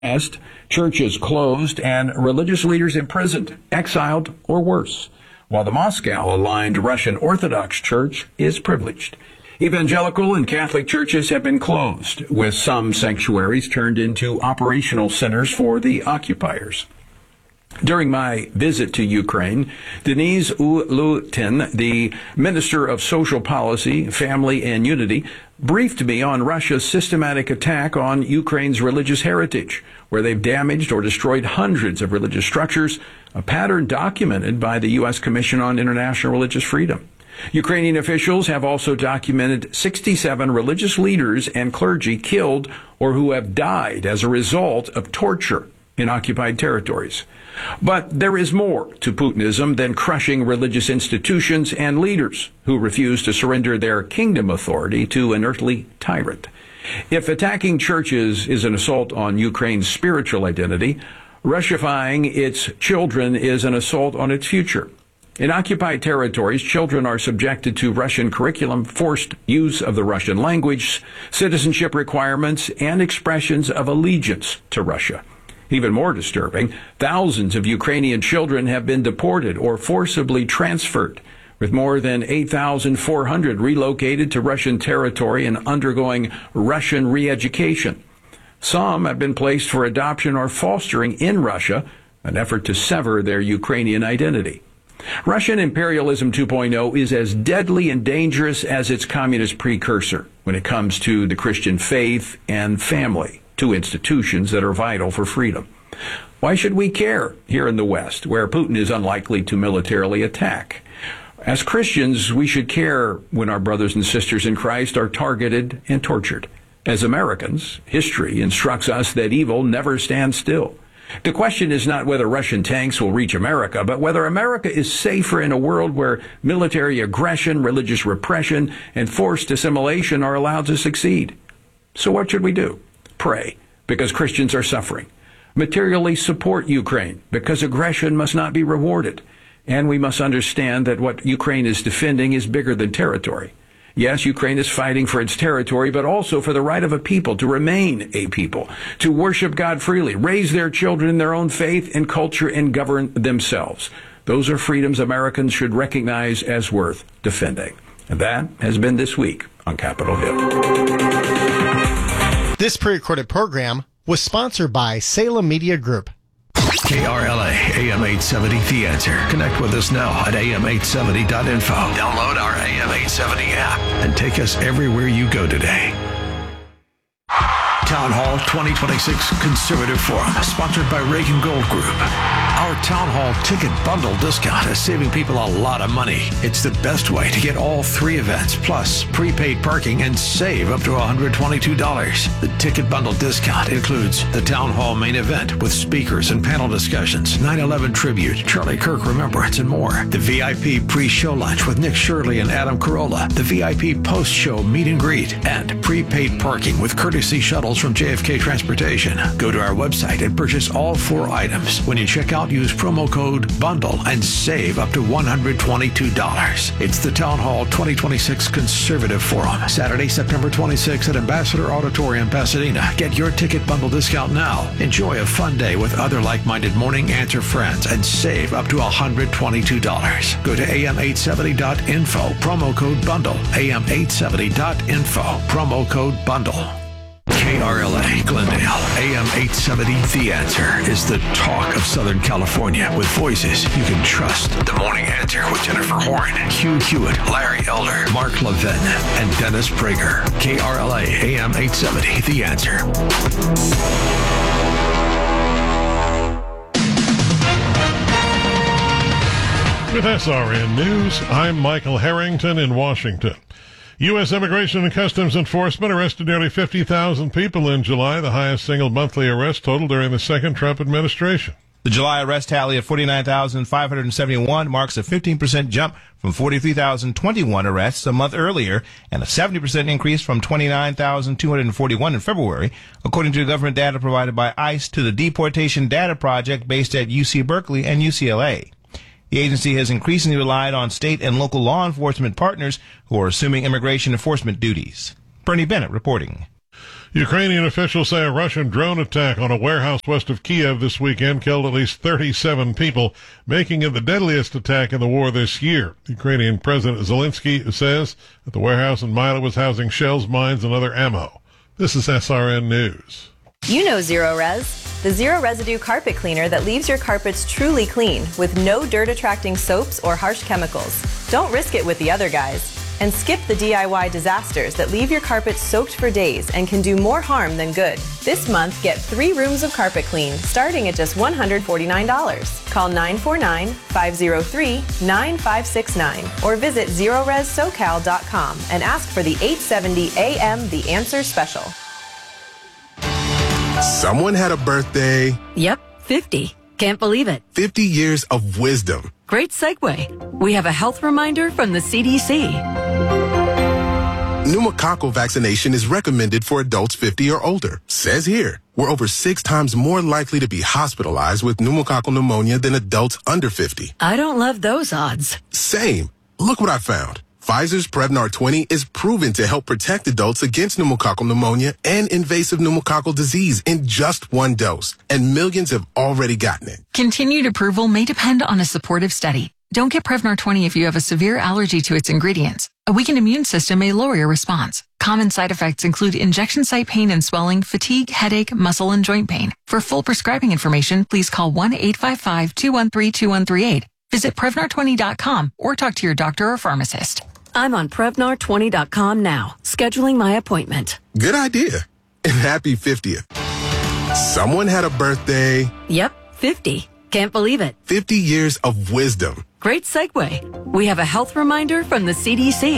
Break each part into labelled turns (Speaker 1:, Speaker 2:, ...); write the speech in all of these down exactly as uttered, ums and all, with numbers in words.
Speaker 1: churches closed and religious leaders imprisoned, exiled, or worse, while the Moscow-aligned Russian Orthodox Church is privileged. Evangelical and Catholic churches have been closed, with some sanctuaries turned into operational centers for the occupiers. During my visit to Ukraine, Denise Ulutin, the Minister of Social Policy, Family, and Unity, briefed me on Russia's systematic attack on Ukraine's religious heritage, where they've damaged or destroyed hundreds of religious structures, a pattern documented by the U S Commission on International Religious Freedom. Ukrainian officials have also documented sixty-seven religious leaders and clergy killed or who have died as a result of torture in occupied territories. But there is more to Putinism than crushing religious institutions and leaders who refuse to surrender their kingdom authority to an earthly tyrant. If attacking churches is an assault on Ukraine's spiritual identity, Russifying its children is an assault on its future. In occupied territories, children are subjected to Russian curriculum, forced use of the Russian language, citizenship requirements, and expressions of allegiance to Russia. Even more disturbing, thousands of Ukrainian children have been deported or forcibly transferred, with more than eight thousand four hundred relocated to Russian territory and undergoing Russian re-education. Some have been placed for adoption or fostering in Russia, an effort to sever their Ukrainian identity. Russian imperialism two point oh is as deadly and dangerous as its communist precursor when it comes to the Christian faith and family, two institutions that are vital for freedom. Why should we care here in the West, where Putin is unlikely to militarily attack? As Christians, we should care when our brothers and sisters in Christ are targeted and tortured. As Americans, history instructs us that evil never stands still. The question is not whether Russian tanks will reach America, but whether America is safer in a world where military aggression, religious repression, and forced assimilation are allowed to succeed. So what should we do? Pray, because Christians are suffering. Materially support Ukraine, because aggression must not be rewarded. And we must understand that what Ukraine is defending is bigger than territory. Yes, Ukraine is fighting for its territory, but also for the right of a people to remain a people, to worship God freely, raise their children in their own faith and culture, and govern themselves. Those are freedoms Americans should recognize as worth defending. And that has been This Week on Capitol Hill.
Speaker 2: This pre-recorded program was sponsored by Salem Media Group.
Speaker 3: K R L A, A M eight seventy, The Answer. Connect with us now at A M eight seventy dot info. Download our A M eight seventy app and take us everywhere you go today. Town Hall twenty twenty-six Conservative Forum, sponsored by Reagan Gold Group. Our Town Hall ticket bundle discount is saving people a lot of money. It's the best way to get all three events, plus prepaid parking, and save up to one hundred twenty-two dollars. The ticket bundle discount includes the Town Hall main event with speakers and panel discussions, nine eleven tribute, Charlie Kirk remembrance, and more. The V I P pre-show lunch with Nick Shirley and Adam Carolla. The V I P post-show meet and greet. And prepaid parking with courtesy shuttles from J F K Transportation. Go to our website and purchase all four items. When you check out, use promo code BUNDLE and save up to one hundred twenty-two dollars. It's the Town Hall twenty twenty-six Conservative Forum, Saturday, September twenty-sixth at Ambassador Auditorium, Pasadena. Get your ticket bundle discount now. Enjoy a fun day with other like-minded Morning Answer friends and save up to one hundred twenty-two dollars. Go to A M eight seventy dot info, promo code BUNDLE. A M eight seventy dot info, promo code BUNDLE. K R L A, Glendale, A M eight seventy, The Answer is the talk of Southern California with voices you can trust. The Morning Answer with Jennifer Horn, Hugh Hewitt, Larry Elder, Mark Levin, and Dennis Prager. K R L A, A M eight seventy, The Answer.
Speaker 4: With S R N News, I'm Michael Harrington in Washington. U S Immigration and Customs Enforcement arrested nearly fifty thousand people in July, the highest single monthly arrest total during the second Trump administration.
Speaker 5: The July arrest tally of forty-nine thousand five hundred seventy-one marks a fifteen percent jump from forty-three thousand twenty-one arrests a month earlier and a seventy percent increase from twenty-nine thousand two hundred forty-one in February, according to government data provided by ICE to the Deportation Data Project based at U C Berkeley and U C L A. The agency has increasingly relied on state and local law enforcement partners who are assuming immigration enforcement duties. Bernie Bennett reporting.
Speaker 4: Ukrainian officials say a Russian drone attack on a warehouse west of Kiev this weekend killed at least thirty-seven people, making it the deadliest attack in the war this year. Ukrainian President Zelensky says that the warehouse in Mila was housing shells, mines, and other ammo. This is S R N News.
Speaker 6: You know Zero Res, the zero residue carpet cleaner that leaves your carpets truly clean with no dirt-attracting soaps or harsh chemicals. Don't risk it with the other guys. And skip the D I Y disasters that leave your carpet soaked for days and can do more harm than good. This month, get three rooms of carpet clean, starting at just one hundred forty-nine dollars. Call nine four nine, five zero three, nine five six nine or visit zero res socal dot com and ask for the eight seventy A M The Answer Special.
Speaker 7: Someone had a birthday.
Speaker 8: Yep, fifty. Can't believe it.
Speaker 7: fifty years of wisdom.
Speaker 8: Great segue. We have a health reminder from the C D C.
Speaker 7: Pneumococcal vaccination is recommended for adults fifty or older. Says here, we're over six times more likely to be hospitalized with pneumococcal pneumonia than adults under fifty.
Speaker 8: I don't love those odds.
Speaker 7: Same. Look what I found. Pfizer's Prevnar twenty is proven to help protect adults against pneumococcal pneumonia and invasive pneumococcal disease in just one dose, and millions have already gotten it.
Speaker 9: Continued approval may depend on a supportive study. Don't get Prevnar twenty if you have a severe allergy to its ingredients. A weakened immune system may lower your response. Common side effects include injection site pain and swelling, fatigue, headache, muscle, and joint pain. For full prescribing information, please call one eight five five, two one three, two one three eight. Visit Prevnar twenty dot com or talk to your doctor or pharmacist.
Speaker 8: I'm on Prevnar twenty dot com now, scheduling my appointment.
Speaker 7: Good idea. And happy fiftieth. Someone had a birthday.
Speaker 8: Yep, fifty. Can't believe it.
Speaker 7: fifty years of wisdom.
Speaker 8: Great segue. We have a health reminder from the C D C.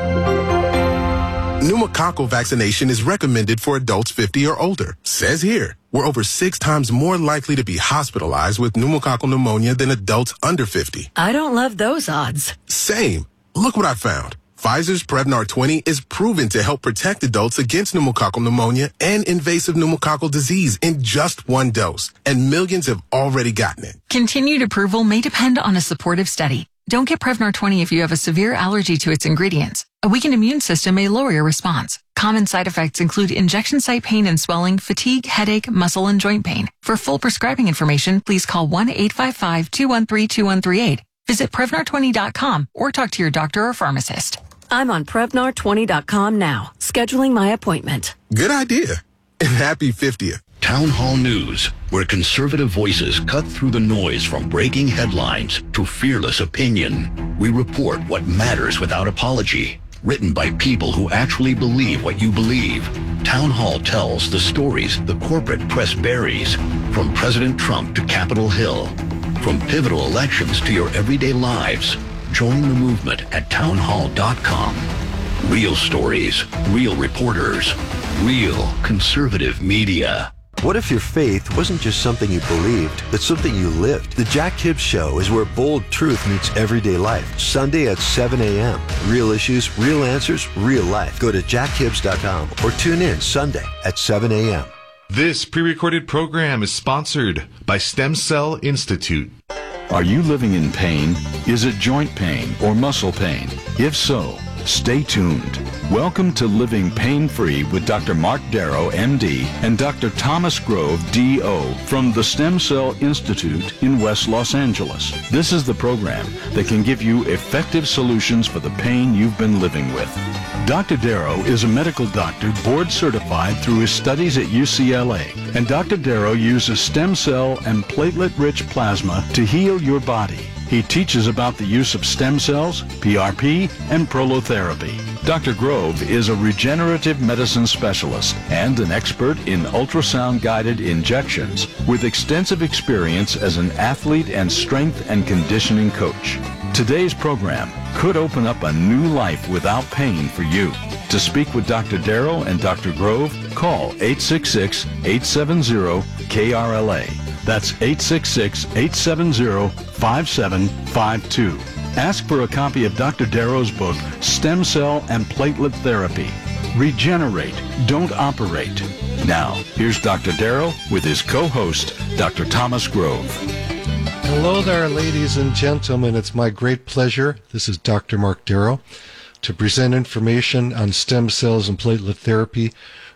Speaker 7: Pneumococcal vaccination is recommended for adults fifty or older. Says here, we're over six times more likely to be hospitalized with pneumococcal pneumonia than adults under fifty.
Speaker 8: I don't love those odds.
Speaker 7: Same. Look what I found. Pfizer's Prevnar twenty is proven to help protect adults against pneumococcal pneumonia and invasive pneumococcal disease in just one dose, and millions have already gotten it.
Speaker 9: Continued approval may depend on a supportive study. Don't get Prevnar twenty if you have a severe allergy to its ingredients. A weakened immune system may lower your response. Common side effects include injection site pain and swelling, fatigue, headache, muscle, and joint pain. For full prescribing information, please call one eight five five, two one three, two one three eight. Visit Prevnar twenty dot com or talk to your doctor or pharmacist.
Speaker 8: I'm on Prevnar twenty dot com now, scheduling my appointment.
Speaker 7: Good idea. And happy fiftieth.
Speaker 10: Town Hall News, where conservative voices cut through the noise from breaking headlines to fearless opinion. We report what matters without apology. Written by people who actually believe what you believe. Town Hall tells the stories the corporate press buries, from President Trump to Capitol Hill. From pivotal elections to your everyday lives. Join the movement at town hall dot com. Real stories, real reporters, real conservative media.
Speaker 11: What if your faith wasn't just something you believed, but something you lived? The Jack Hibbs Show is where bold truth meets everyday life. Sunday at seven a.m. Real issues, real answers, real life. Go to jack hibbs dot com or tune in Sunday at seven a.m.
Speaker 12: This pre-recorded program is sponsored by Stem Cell Institute.
Speaker 13: Are you living in pain? Is it joint pain or muscle pain? If so, stay tuned. Welcome to Living Pain-Free with Doctor Mark Darrow, M D, and Doctor Thomas Grove, D O, from the Stem Cell Institute in West Los Angeles. This is the program that can give you effective solutions for the pain you've been living with. Doctor Darrow is a medical doctor board certified through his studies at U C L A, and Doctor Darrow uses stem cell and platelet-rich plasma to heal your body. He teaches about the use of stem cells, P R P, and prolotherapy. Doctor Grove is a regenerative medicine specialist and an expert in ultrasound-guided injections with extensive experience as an athlete and strength and conditioning coach. Today's program could open up a new life without pain for you. To speak with Doctor Darrow and Doctor Grove, call eight six six, eight seven zero, K R L A. That's eight six six, eight seven zero, five seven five two. Ask for a copy of Doctor Darrow's book, Stem Cell and Platelet Therapy. Regenerate, don't operate. Now, here's Doctor Darrow with his co-host, Doctor Thomas Grove.
Speaker 2: Hello there, ladies and gentlemen. It's my great pleasure, this is Doctor Mark Darrow, to present information on stem cells and platelet therapy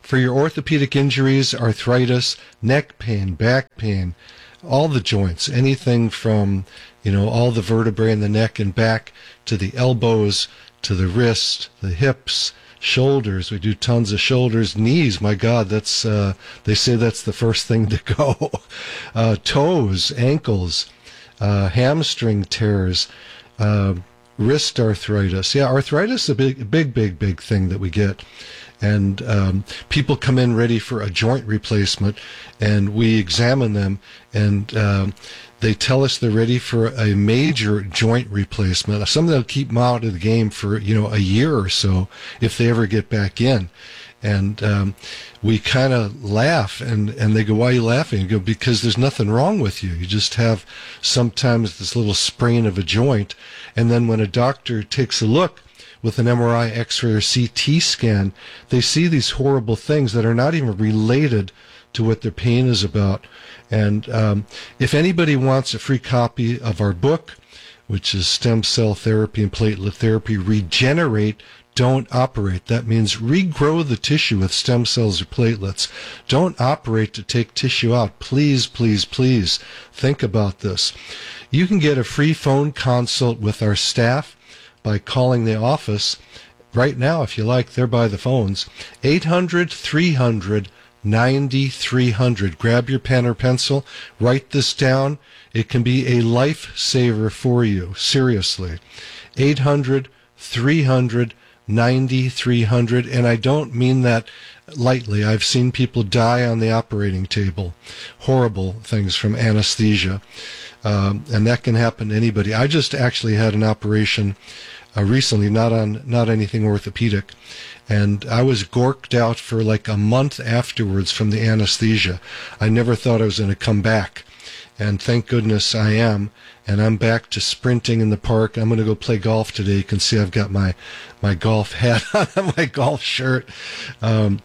Speaker 2: for your orthopedic injuries, arthritis, neck pain, back pain, all the joints, anything from, you know, all the vertebrae in the neck and back to the elbows, to the wrist, the hips, shoulders. We do tons of shoulders, knees. My God, that's uh, they say that's the first thing to go. uh, toes, ankles, uh, hamstring tears, uh, wrist arthritis. Yeah, arthritis is a big, big, big, big thing that we get. And um, people come in ready for a joint replacement, and we examine them, and um, they tell us they're ready for a major joint replacement. Some of them keep them out of the game for, you know, a year or so if they ever get back in. And um, we kind of laugh, and, and they go, "Why are you laughing?" You go, "Because there's nothing wrong with you. You just have sometimes this little sprain of a joint." And then when a doctor takes a look with an M R I, X-ray, or C T scan, they see these horrible things that are not even related to what their pain is about. And um, if anybody wants a free copy of our book, which is Stem Cell Therapy and Platelet Therapy, Regenerate, Don't Operate. That means regrow the tissue with stem cells or platelets. Don't operate to take tissue out. Please, please, please think about this. You can get a free phone consult with our staff by calling the office right now, if you like. They're by the phones. eight hundred, three hundred, ninety-three hundred. Grab your pen or pencil. Write this down. It can be a lifesaver for you. Seriously. eight hundred, three hundred, ninety-three hundred. And I don't mean that lightly. I've seen people die on the operating table. Horrible things from anesthesia. Um, and that can happen to anybody. I just actually had an operation uh, recently, not on not anything orthopedic, and I was gorked out for like a month afterwards from the anesthesia. I never thought I was going to come back, and thank goodness I am, and I'm back to sprinting in the park. I'm going to go play golf today. You can see I've got my, my golf hat on, my golf shirt. Um,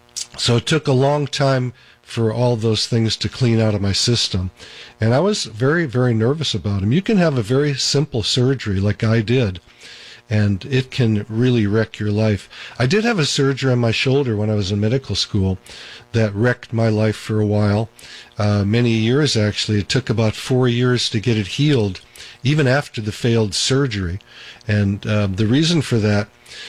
Speaker 2: so it took a long time for all those things to clean out of my system. And I was very, very nervous about them. You can have a very simple surgery like I did, and it can really wreck your life. I did have a surgery on my shoulder when I was in medical school that wrecked my life for a while. Uh, many years, actually. It took about four years to get it healed, even after the failed surgery. And uh, the reason for that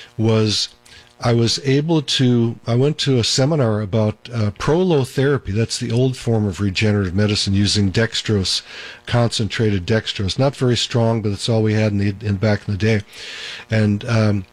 Speaker 2: was I was able to, I went to a seminar about uh, prolotherapy. That's the old form of regenerative medicine using dextrose, concentrated dextrose. Not very strong, but that's all we had in the in back in the day. And um,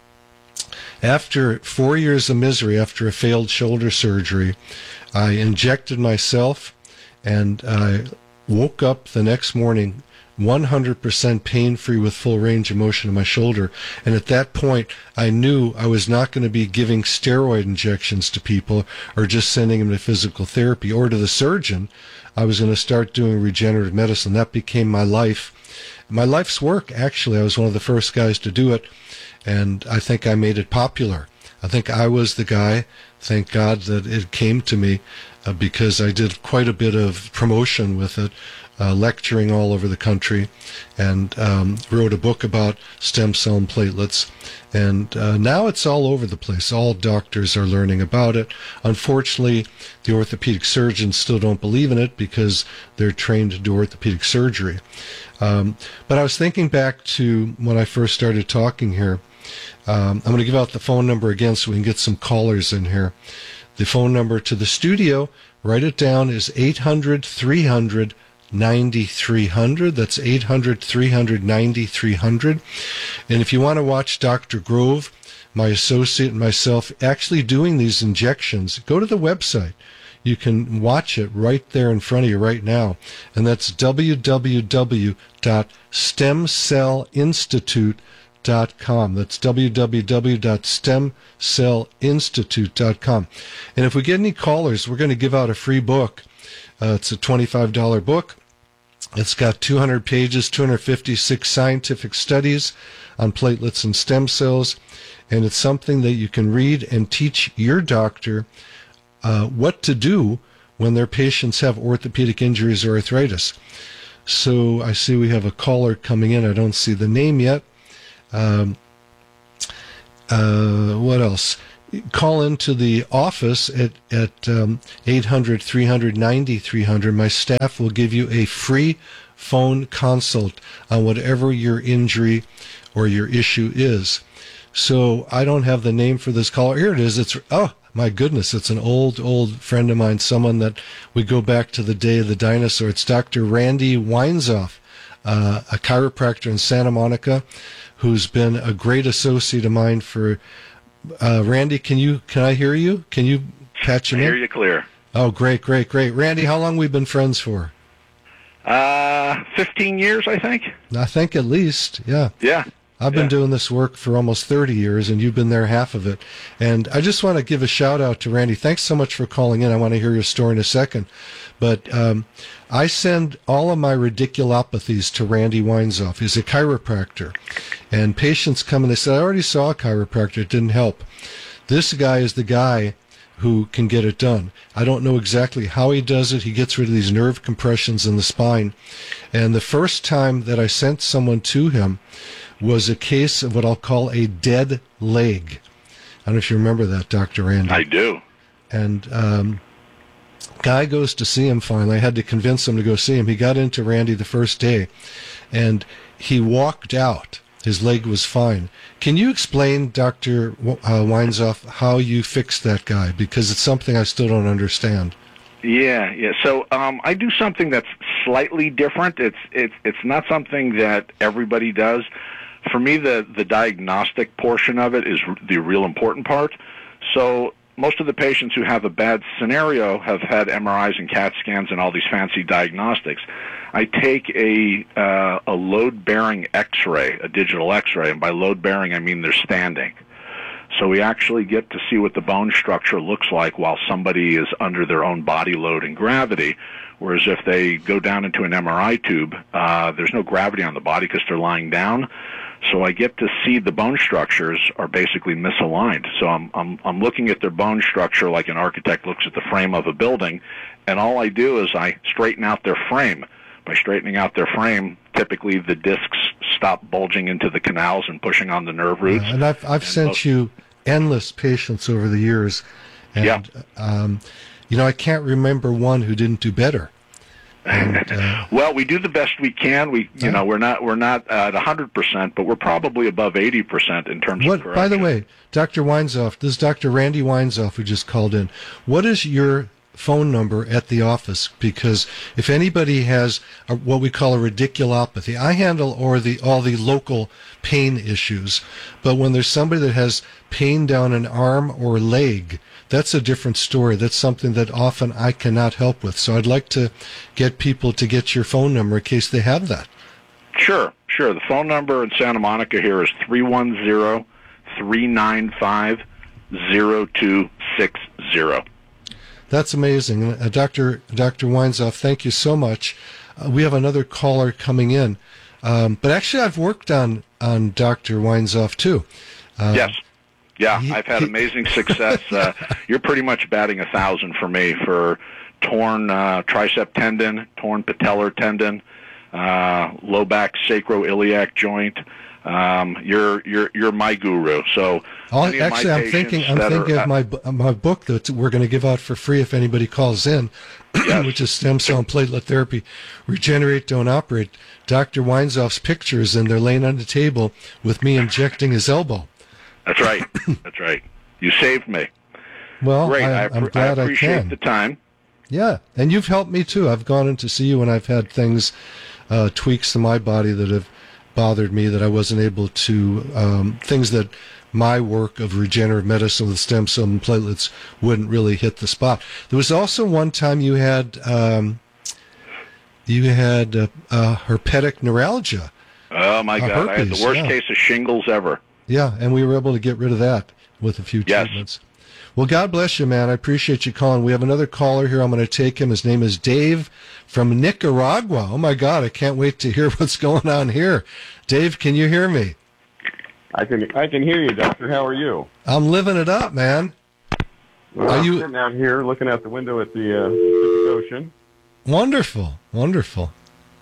Speaker 2: after four years of misery, after a failed shoulder surgery, I injected myself, and I woke up the next morning one hundred percent pain-free with full range of motion in my shoulder. And at that point, I knew I was not going to be giving steroid injections to people or just sending them to physical therapy or to the surgeon. I was going to start doing regenerative medicine. That became my life. My life's work, actually. I was one of the first guys to do it, and I think I made it popular. I think I was the guy. Thank God that it came to me uh, because I did quite a bit of promotion with it. Uh, lecturing all over the country, and um, wrote a book about stem cell and platelets. And uh, now it's all over the place. All doctors are learning about it. Unfortunately, the orthopedic surgeons still don't believe in it because they're trained to do orthopedic surgery. Um, but I was thinking back to when I first started talking here. Um, I'm going to give out the phone number again so we can get some callers in here. The phone number to the studio, write it down, is eight hundred, three hundred, ninety-three hundred. That's eight hundred, three hundred, ninety-three hundred. And if you want to watch Doctor Grove, my associate, and myself actually doing these injections, go to the website. You can watch it right there in front of you right now. And that's w w w dot stem cell institute dot com. That's w w w dot stem cell institute dot com. And if we get any callers, we're going to give out a free book. Uh, it's a twenty-five dollars book. It's got two hundred pages, two hundred fifty-six scientific studies on platelets and stem cells, and it's something that you can read and teach your doctor uh, what to do when their patients have orthopedic injuries or arthritis. So I see we have a caller coming in. I don't see the name yet. Um, uh, what else? call into the office at, at um, eight hundred, three hundred, ninety-three hundred. My staff will give you a free phone consult on whatever your injury or your issue is. So I don't have the name for this caller. Here it is. It's, oh, my goodness, it's an old, old friend of mine, someone that we go back to the day of the dinosaur. It's Doctor Randy Weinzoff, uh, a chiropractor in Santa Monica, who's been a great associate of mine for, uh, Randy, can you, can I hear you? Can you patch him
Speaker 14: I
Speaker 2: in?
Speaker 14: hear you clear.
Speaker 2: Oh, great, great, great. Randy, how long we been friends for?
Speaker 14: Uh, fifteen years, I think.
Speaker 2: I think at least, yeah.
Speaker 14: Yeah.
Speaker 2: I've been
Speaker 14: yeah.
Speaker 2: doing this work for almost thirty years, and you've been there half of it. And I just want to give a shout out to Randy. Thanks so much for calling in. I want to hear your story in a second. But um, I send all of my radiculopathies to Randy Weinzoff. He's a chiropractor. And patients come and they say, I already saw a chiropractor. It didn't help. This guy is the guy who can get it done. I don't know exactly how he does it. He gets rid of these nerve compressions in the spine. And the first time that I sent someone to him was a case of what I'll call a dead leg. I don't know if you remember that, Doctor Randy.
Speaker 14: I do.
Speaker 2: And um, guy goes to see him finally. I had to convince him to go see him. He got into Randy the first day, and he walked out. His leg was fine. Can you explain, Doctor Uh, Weinzoff, how you fixed that guy? Because it's something I still don't understand.
Speaker 14: Yeah, yeah. So um, I do something that's slightly different. It's it's it's not something that everybody does. For me, the the diagnostic portion of it is the real important part. So most of the patients who have a bad scenario have had M R Is and CAT scans and all these fancy diagnostics. I take a uh, a load-bearing X-ray, a digital X-ray, and by load-bearing I mean they're standing. So we actually get to see what the bone structure looks like while somebody is under their own body load and gravity, whereas if they go down into an M R I tube, uh, there's no gravity on the body because they're lying down. So I get to see the bone structures are basically misaligned. So I'm, I'm, I'm looking at their bone structure like an architect looks at the frame of a building, and all I do is I straighten out their frame. By straightening out their frame, typically the discs stop bulging into the canals and pushing on the nerve roots.
Speaker 2: Yeah, and I've, I've
Speaker 14: and
Speaker 2: sent
Speaker 14: most,
Speaker 2: you endless patients over the years. And,
Speaker 14: yeah.
Speaker 2: um, you know, I can't remember one who didn't do better. And, uh,
Speaker 14: well, we do the best we can. We, you
Speaker 2: yeah.
Speaker 14: know, we're not we're not at one hundred percent, but we're probably above eighty percent in terms
Speaker 2: what,
Speaker 14: of correction.
Speaker 2: By the way, Doctor Weinzoff, this is Doctor Randy Weinzoff who just called in. What is your phone number at the office? Because if anybody has a, what we call a radiculopathy, I handle or the all the local pain issues, but when there's somebody that has pain down an arm or leg, that's a different story. That's something that often I cannot help with. So I'd like to get people to get your phone number in case they have that.
Speaker 14: Sure, sure. The phone number in Santa Monica here is three one zero, three nine five, zero two six zero.
Speaker 2: That's amazing. Uh, Doctor Doctor Weinzoff, thank you so much. Uh, we have another caller coming in. Um, but actually, I've worked on, on Doctor Weinzoff, too. Uh,
Speaker 14: yes. Yeah,
Speaker 2: he,
Speaker 14: I've had
Speaker 2: he,
Speaker 14: amazing success. uh, you're pretty much batting a thousand for me for torn uh, tricep tendon, torn patellar tendon, uh, low back sacroiliac joint. Um, you're you're you're my guru. So
Speaker 2: I'll, actually, I'm thinking I'm thinking are, of my my book that we're going to give out for free if anybody calls in, yes. which is Stem Cell and Platelet Therapy, Regenerate, Don't Operate. Doctor Weinzoff's pictures, and they're laying on the table with me injecting his elbow.
Speaker 14: That's right. That's right. You saved me.
Speaker 2: Well,
Speaker 14: Great.
Speaker 2: I,
Speaker 14: I,
Speaker 2: I'm glad
Speaker 14: I
Speaker 2: I
Speaker 14: appreciate
Speaker 2: can.
Speaker 14: the time.
Speaker 2: Yeah, and you've helped me too. I've gone in to see you when I've had things, uh, tweaks to my body that have bothered me that I wasn't able to, um, things that my work of regenerative medicine with stem cell and platelets wouldn't really hit the spot. There was also one time you had, um, you had uh, uh, herpetic neuralgia.
Speaker 14: Oh my God!
Speaker 2: Herpes,
Speaker 14: I had the worst
Speaker 2: yeah.
Speaker 14: case of shingles ever.
Speaker 2: Yeah, and we were able to get rid of that with a few
Speaker 14: yes.
Speaker 2: treatments. Well, God bless you, man. I appreciate you calling. We have another caller here. I'm going to take him. His name is Dave from Nicaragua. Oh, my God. I can't wait to hear what's going on here. Dave, can you hear me?
Speaker 15: I can I can hear you, Doctor. How are you?
Speaker 2: I'm living it up, man.
Speaker 15: Well,
Speaker 2: are
Speaker 15: I'm
Speaker 2: you
Speaker 15: sitting out here looking out the window at the uh, Pacific Ocean.
Speaker 2: Wonderful. Wonderful.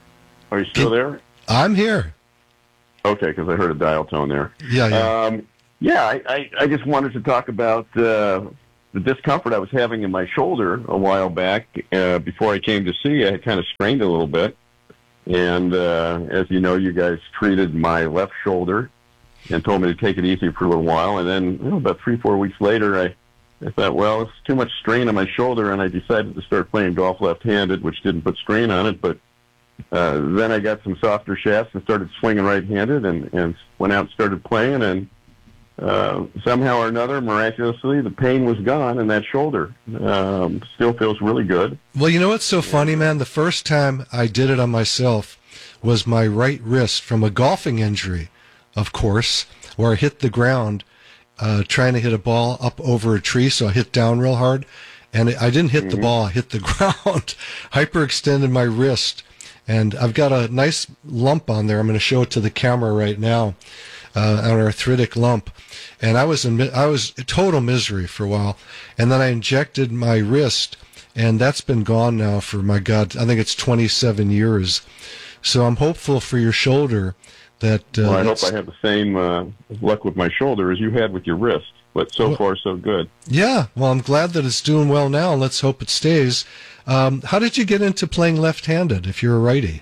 Speaker 15: Are you still
Speaker 2: can...
Speaker 15: there?
Speaker 2: I'm here.
Speaker 15: Okay, because I heard a dial tone there.
Speaker 2: Yeah, yeah.
Speaker 15: Um, Yeah, I, I, I just wanted to talk about uh, the discomfort I was having in my shoulder a while back. Uh, before I came to see you, I had kind of strained a little bit. And uh, as you know, you guys treated my left shoulder and told me to take it easy for a little while. And then you know, about three, four weeks later, I, I thought, well, it's too much strain on my shoulder, and I decided to start playing golf left-handed, which didn't put strain on it. But uh, then I got some softer shafts and started swinging right-handed and, and went out and started playing, and Uh, somehow or another, miraculously, the pain was gone in that shoulder. Um, still feels really good.
Speaker 2: Well, you know what's so funny, man? The first time I did it on myself was my right wrist from a golfing injury, of course, where I hit the ground uh, trying to hit a ball up over a tree, so I hit down real hard. And I didn't hit mm-hmm. the ball, I hit the ground. Hyperextended my wrist. And I've got a nice lump on there. I'm going to show it to the camera right now. Uh, an arthritic lump, and I was in I was in total misery for a while, and then I injected my wrist, and that's been gone now for, my God, I think it's twenty-seven years. So I'm hopeful for your shoulder that. Uh,
Speaker 15: well, I hope I have the same uh, luck with my shoulder as you had with your wrist, but so well, far so good.
Speaker 2: Yeah, well, I'm glad that it's doing well now, and let's hope it stays. Um, how did you get into playing left-handed if you're a righty?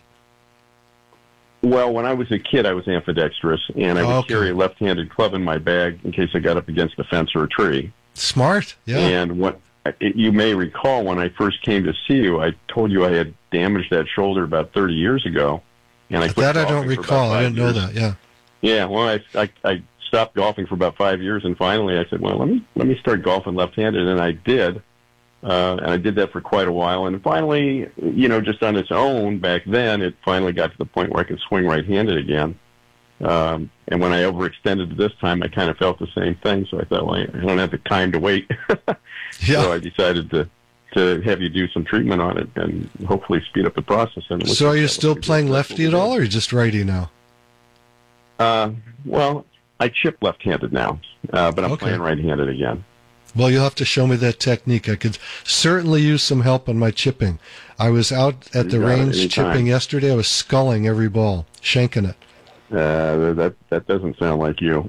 Speaker 15: Well, when I was a kid, I was ambidextrous, and I would
Speaker 2: okay.
Speaker 15: carry a left-handed club in my bag in case I got up against a fence or a tree.
Speaker 2: Smart, yeah.
Speaker 15: And what it, you may recall, when I first came to see you, I told you I had damaged that shoulder about thirty years ago. And I
Speaker 2: that I don't recall. I didn't
Speaker 15: years.
Speaker 2: know that, yeah.
Speaker 15: Yeah, well, I, I, I stopped golfing for about five years, and finally I said, well, let me let me start golfing left-handed, and I did. Uh, and I did that for quite a while. And finally, you know, just on its own back then, it finally got to the point where I could swing right-handed again. Um, and when I overextended this time, I kind of felt the same thing. So I thought, well, I don't have the time to wait.
Speaker 2: yeah.
Speaker 15: So I decided to, to have you do some treatment on it and hopefully speed up the process. And
Speaker 2: so are you still playing lefty at all, or are you just righty now?
Speaker 15: Uh, well, I chip left-handed now, uh, but I'm
Speaker 2: okay.
Speaker 15: playing right-handed again.
Speaker 2: Well, you'll have to show me that technique. I could certainly use some help on my chipping. I was out at the range chipping yesterday. I was sculling every ball, shanking it.
Speaker 15: Uh, that that doesn't sound like you.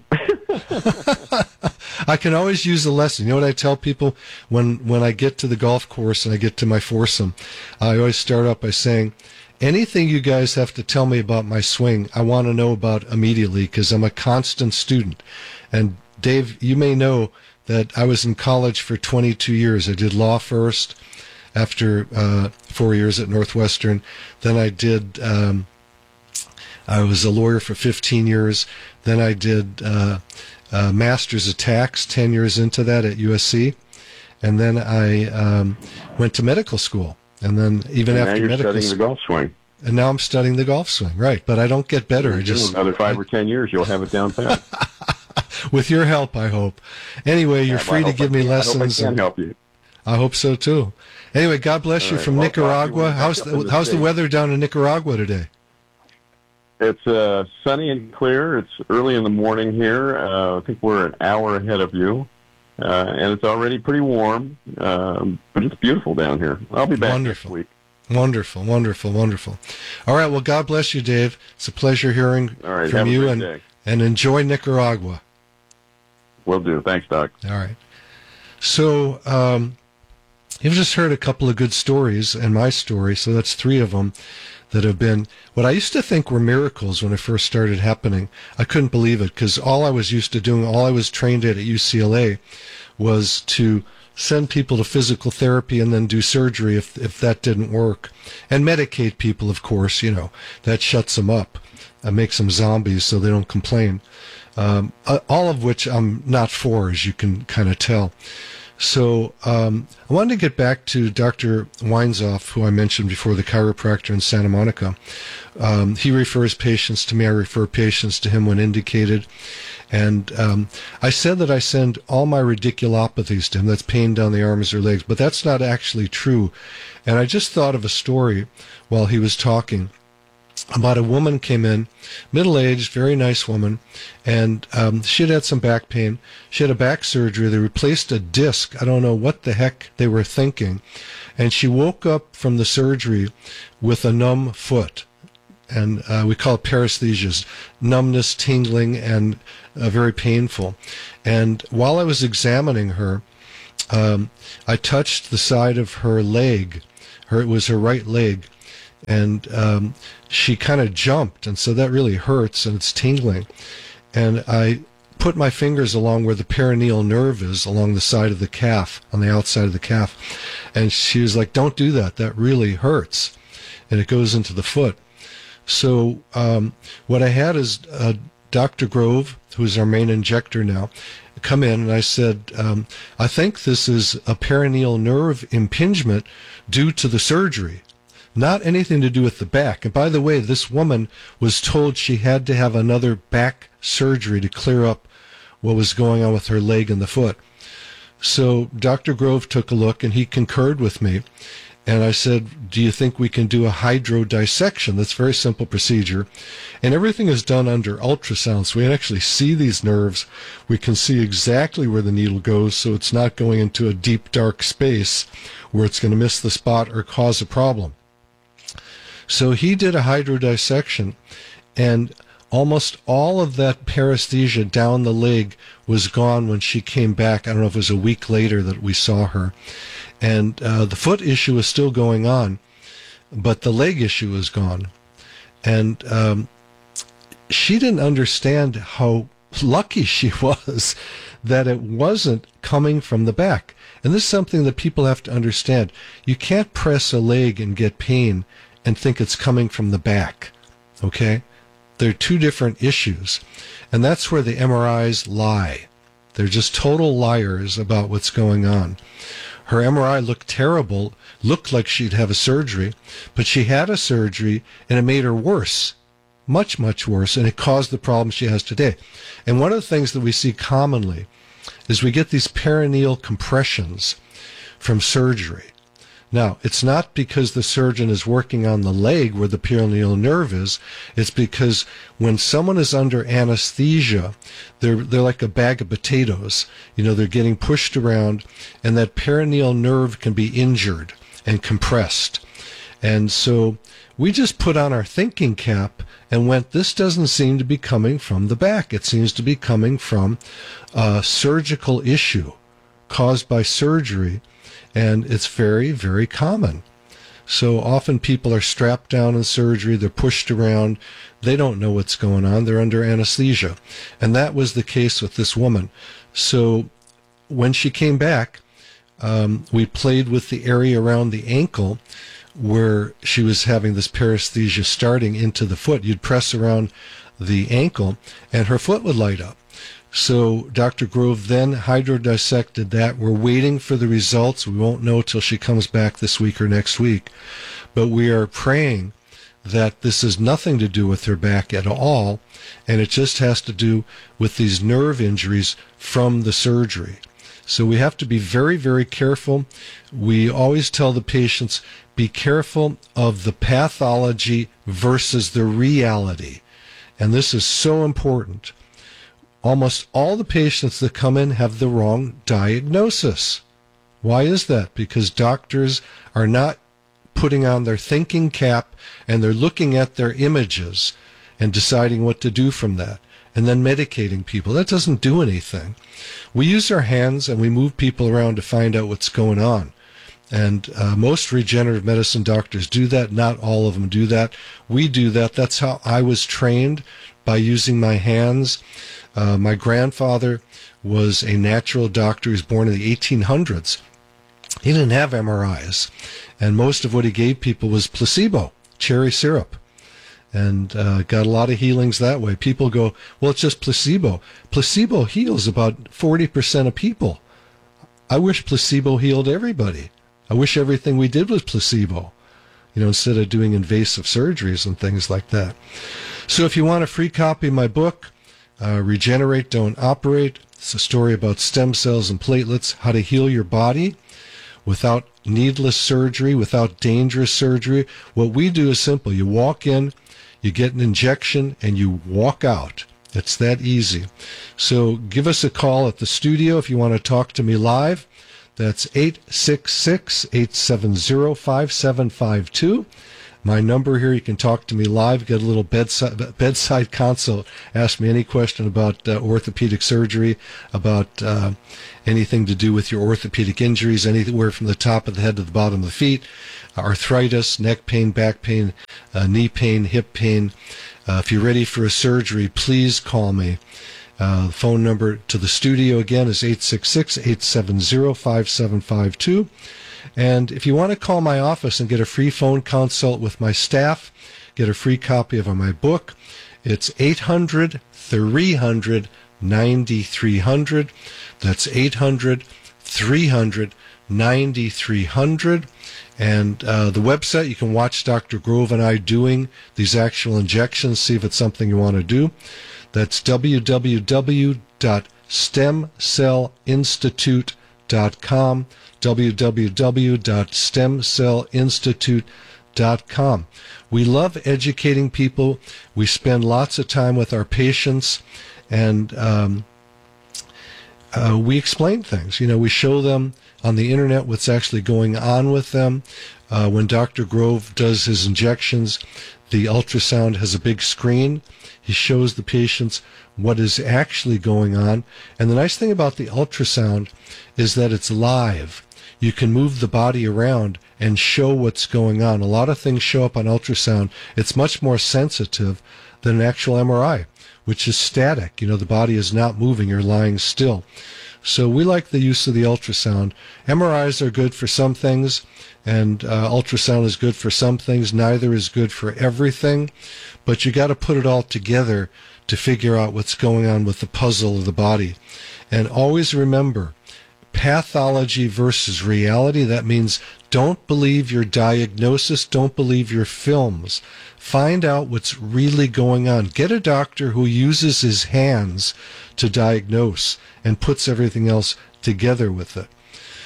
Speaker 2: I can always use a lesson. You know what I tell people when, when I get to the golf course and I get to my foursome? I always start up by saying, anything you guys have to tell me about my swing, I want to know about immediately, because I'm a constant student. And Dave, you may know that I was in college for twenty-two years. I did law first, after uh, four years at Northwestern. Then I did, um, I was a lawyer for fifteen years. Then I did uh, uh, Masters of Tax, ten years into that at U S C. And then I um, went to medical school. And then even
Speaker 15: and
Speaker 2: after
Speaker 15: now you're
Speaker 2: medical
Speaker 15: studying
Speaker 2: school.
Speaker 15: the golf swing.
Speaker 2: And now I'm studying the golf swing, right. But I don't get better. I just
Speaker 15: Another five or ten years, you'll have it down pat.
Speaker 2: With your help, I hope. Anyway, you're
Speaker 15: yeah,
Speaker 2: free to give
Speaker 15: I
Speaker 2: me
Speaker 15: can,
Speaker 2: lessons.
Speaker 15: I hope I can help you.
Speaker 2: I hope so, too. Anyway, God bless
Speaker 15: All
Speaker 2: you
Speaker 15: right,
Speaker 2: from
Speaker 15: well,
Speaker 2: Nicaragua. How's the,
Speaker 15: the
Speaker 2: how's the
Speaker 15: States.
Speaker 2: weather down in Nicaragua today?
Speaker 15: It's uh, sunny and clear. It's early in the morning here. Uh, I think we're an hour ahead of you. Uh, and it's already pretty warm. Um, but it's beautiful down here. I'll be back
Speaker 2: Wonderful.
Speaker 15: next week.
Speaker 2: Wonderful, wonderful, wonderful. All right, well, God bless you, Dave. It's a pleasure hearing
Speaker 15: All right,
Speaker 2: from
Speaker 15: have a
Speaker 2: you,
Speaker 15: great
Speaker 2: and,
Speaker 15: day.
Speaker 2: and enjoy Nicaragua.
Speaker 15: Will do. Thanks, Doc.
Speaker 2: All right. So, um, you've just heard a couple of good stories and my story, so that's three of them that have been what I used to think were miracles when it first started happening. I couldn't believe it, because all I was used to doing, all I was trained at at U C L A was to send people to physical therapy and then do surgery if if that didn't work. And medicate people, of course, you know, that shuts them up and makes them zombies so they don't complain. Um, all of which I'm not for, as you can kind of tell. So um, I wanted to get back to Doctor Weinzoff, who I mentioned before, the chiropractor in Santa Monica. Um, he refers patients to me. I refer patients to him when indicated. And um, I said that I send all my radiculopathies to him. That's pain down the arms or legs. But that's not actually true. And I just thought of a story while he was talking about a woman came in, middle-aged, very nice woman, and um, she had had some back pain. She had a back surgery. They replaced a disc. I don't know what the heck they were thinking. And she woke up from the surgery with a numb foot. And uh, we call it paresthesias, numbness, tingling, and uh, very painful. And while I was examining her, um, I touched the side of her leg. Her, it was her right leg. And um, she kind of jumped, and so that really hurts, and it's tingling. And I put my fingers along where the perineal nerve is, along the side of the calf, on the outside of the calf. And she was like, don't do that. That really hurts. And it goes into the foot. So um, what I had is uh, Doctor Grove, who's our main injector now, come in, and I said, um, I think this is a perineal nerve impingement due to the surgery. Not anything to do with the back. And by the way, this woman was told she had to have another back surgery to clear up what was going on with her leg and the foot. So Doctor Grove took a look, and he concurred with me. And I said, do you think we can do a hydrodissection? That's a very simple procedure. And everything is done under ultrasound, so we can actually see these nerves. We can see exactly where the needle goes, so it's not going into a deep, dark space where it's going to miss the spot or cause a problem. So he did a hydrodissection, and almost all of that paresthesia down the leg was gone when she came back. I don't know if it was a week later that we saw her. And uh, the foot issue is still going on, but the leg issue is gone. And um, she didn't understand how lucky she was that it wasn't coming from the back. And this is something that people have to understand. You can't press a leg and get pain and think it's coming from the back, okay? They're two different issues, and that's where the M R Is lie. They're just total liars about what's going on. Her M R I looked terrible, looked like she'd have a surgery, but she had a surgery, and it made her worse, much, much worse, and it caused the problem she has today. And one of the things that we see commonly is we get these perineal compressions from surgery. Now, it's not because the surgeon is working on the leg where the perineal nerve is. It's because when someone is under anesthesia, they're they're like a bag of potatoes. You know, they're getting pushed around, and that perineal nerve can be injured and compressed. And so we just put on our thinking cap and went, this doesn't seem to be coming from the back. It seems to be coming from a surgical issue caused by surgery. And it's very, very common. So often people are strapped down in surgery, they're pushed around, they don't know what's going on, they're under anesthesia. And that was the case with this woman. So when she came back, um, we played with the area around the ankle where she was having this paresthesia starting into the foot. You'd press around the ankle, and her foot would light up. So Doctor Grove then hydrodissected that. We're waiting for the results. We won't know till she comes back this week or next week. But we are praying that this has nothing to do with her back at all, and it just has to do with these nerve injuries from the surgery. So we have to be very, very careful. We always tell the patients, be careful of the pathology versus the reality. And this is so important. Almost all the patients that come in have the wrong diagnosis. Why is that? Because doctors are not putting on their thinking cap, and they're looking at their images and deciding what to do from that, and then medicating people. That doesn't do anything. We use our hands and we move people around to find out what's going on. And uh, most regenerative medicine doctors do that. Not all of them do that. We do that. That's how I was trained, by using my hands. Uh, my grandfather was a natural doctor. He was born in the eighteen hundreds. He didn't have M R Is, and most of what he gave people was placebo, cherry syrup, and uh, got a lot of healings that way. People go, well, it's just placebo. Placebo heals about forty percent of people. I wish placebo healed everybody. I wish everything we did was placebo, you know, instead of doing invasive surgeries and things like that. So if you want a free copy of my book, Uh, Regenerate, Don't Operate. It's a story about stem cells and platelets, how to heal your body without needless surgery, without dangerous surgery. What we do is simple. You walk in, you get an injection, and you walk out. It's that easy. So give us a call at the studio if you want to talk to me live. That's eight six six, eight seven zero, five seven five two. My number here, you can talk to me live, get a little bedside, bedside consult, ask me any question about uh, orthopedic surgery, about uh, anything to do with your orthopedic injuries, anywhere from the top of the head to the bottom of the feet, arthritis, neck pain, back pain, uh, knee pain, hip pain. Uh, if you're ready for a surgery, please call me. Uh, the phone number to the studio again is eight six six, eight seven zero, five seven five two. And if you want to call my office and get a free phone consult with my staff, get a free copy of my book, it's eight hundred, three hundred, ninety-three hundred. That's eight hundred, three hundred, ninety-three hundred. And uh, the website, you can watch Doctor Grove and I doing these actual injections, see if it's something you want to do. That's w w w dot stem cell institute dot com. w w w dot stem cell institute dot com. We love educating people. We spend lots of time with our patients, and um, uh, we explain things. You know, we show them on the internet what's actually going on with them. Uh, when Doctor Grove does his injections, the ultrasound has a big screen. He shows the patients what is actually going on. And the nice thing about the ultrasound is that it's live. You can move the body around and show what's going on. A lot of things show up on ultrasound. It's much more sensitive than an actual M R I, which is static. You know, the body is not moving, you're lying still. So we like the use of the ultrasound. M R Is are good for some things, and uh, ultrasound is good for some things. Neither is good for everything, but you got to put it all together to figure out what's going on with the puzzle of the body. And always remember, pathology versus reality. That means don't believe your diagnosis, don't believe your films. Find out what's really going on. Get a doctor who uses his hands to diagnose and puts everything else together with it.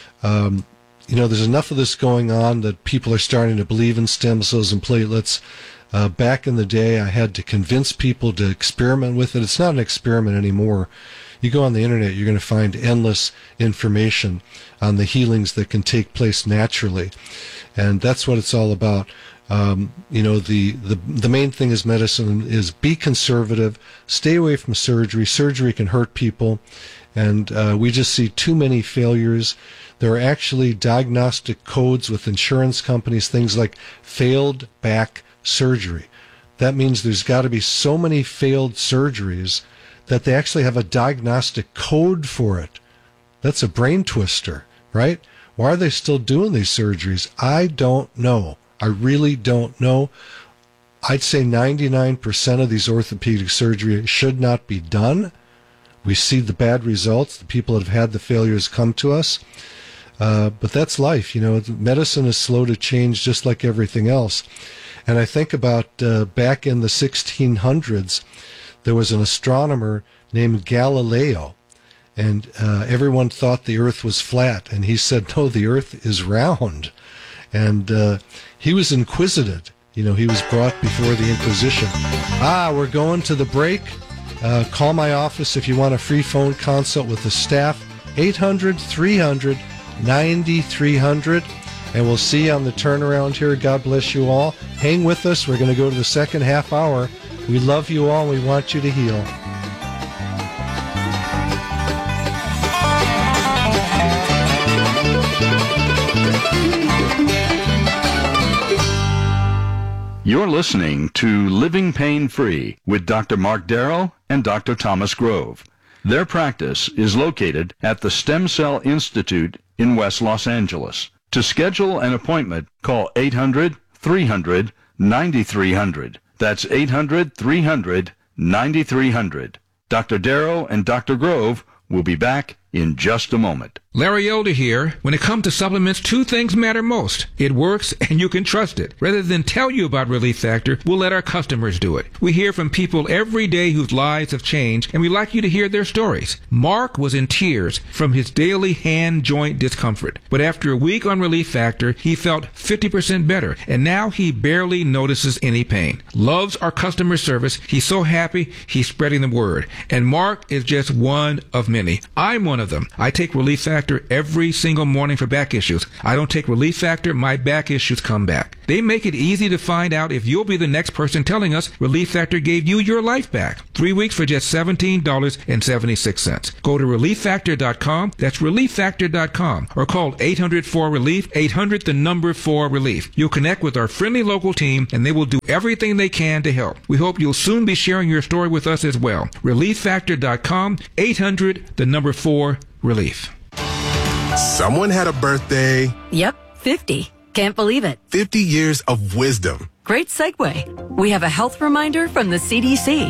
Speaker 2: Um, you know, there's enough of this going on that people are starting to believe in stem cells and platelets. Uh, back in the day, I had to convince people to experiment with it. It's not an experiment anymore. You go on the internet, you're going to find endless information on the healings that can take place naturally. And that's what it's all about. Um, you know, the, the, the main thing is medicine is be conservative, stay away from surgery. Surgery can hurt people, and uh, we just see too many failures. There are actually diagnostic codes with insurance companies, things like failed back surgery. That means there's got to be so many failed surgeries that they actually have a diagnostic code for it. That's a brain twister, right? Why are they still doing these surgeries? I don't know. I really don't know. I'd say ninety-nine percent of these orthopedic surgeries should not be done. We see the bad results. The people that have had the failures come to us. Uh, but that's life. You know, medicine is slow to change just like everything else. And I think about uh, back in the sixteen hundreds, there was an astronomer named Galileo, and uh, everyone thought the earth was flat, and he said, no, the earth is round. And uh, he was inquisited. You know, he was brought before the Inquisition. Ah, we're going to the break. Uh, call my office if you want a free phone consult with the staff, eight hundred, three hundred, ninety-three hundred. And we'll see you on the turnaround here. God bless you all. Hang with us. We're going to go to the second half hour. We love you all. We want you to heal.
Speaker 13: You're listening to Living Pain Free with Doctor Mark Darrow and Doctor Thomas Grove. Their practice is located at the Stem Cell Institute in West Los Angeles. To schedule an appointment, call eight hundred, three hundred, ninety-three hundred. That's eight hundred, three hundred, ninety-three hundred. Doctor Darrow and Doctor Grove will be back in just a moment.
Speaker 16: Larry Elder here. When it comes to supplements, two things matter most. It works and you can trust it. Rather than tell you about Relief Factor, we'll let our customers do it. We hear from people every day whose lives have changed, and we like you to hear their stories. Mark was in tears from his daily hand joint discomfort, but after a week on Relief Factor, he felt fifty percent better, and now he barely notices any pain. Loves our customer service. He's so happy, he's spreading the word. And Mark is just one of many. I'm one of them. I take Relief Factor Factor every single morning for back issues. I don't take Relief Factor, my back issues come back. They make it easy to find out if you'll be the next person telling us Relief Factor gave you your life back. Three weeks for just seventeen dollars and seventy-six cents. Go to relief factor dot com. That's relief factor dot com. Or call eight hundred four relief, eight hundred the number four relief. You'll connect with our friendly local team and they will do everything they can to help. We hope you'll soon be sharing your story with us as well. relief factor dot com, eight hundred the number four relief.
Speaker 7: Someone had a birthday.
Speaker 8: Yep, fifty. Can't believe it.
Speaker 7: fifty years of wisdom.
Speaker 8: Great segue. We have a health reminder from the C D C.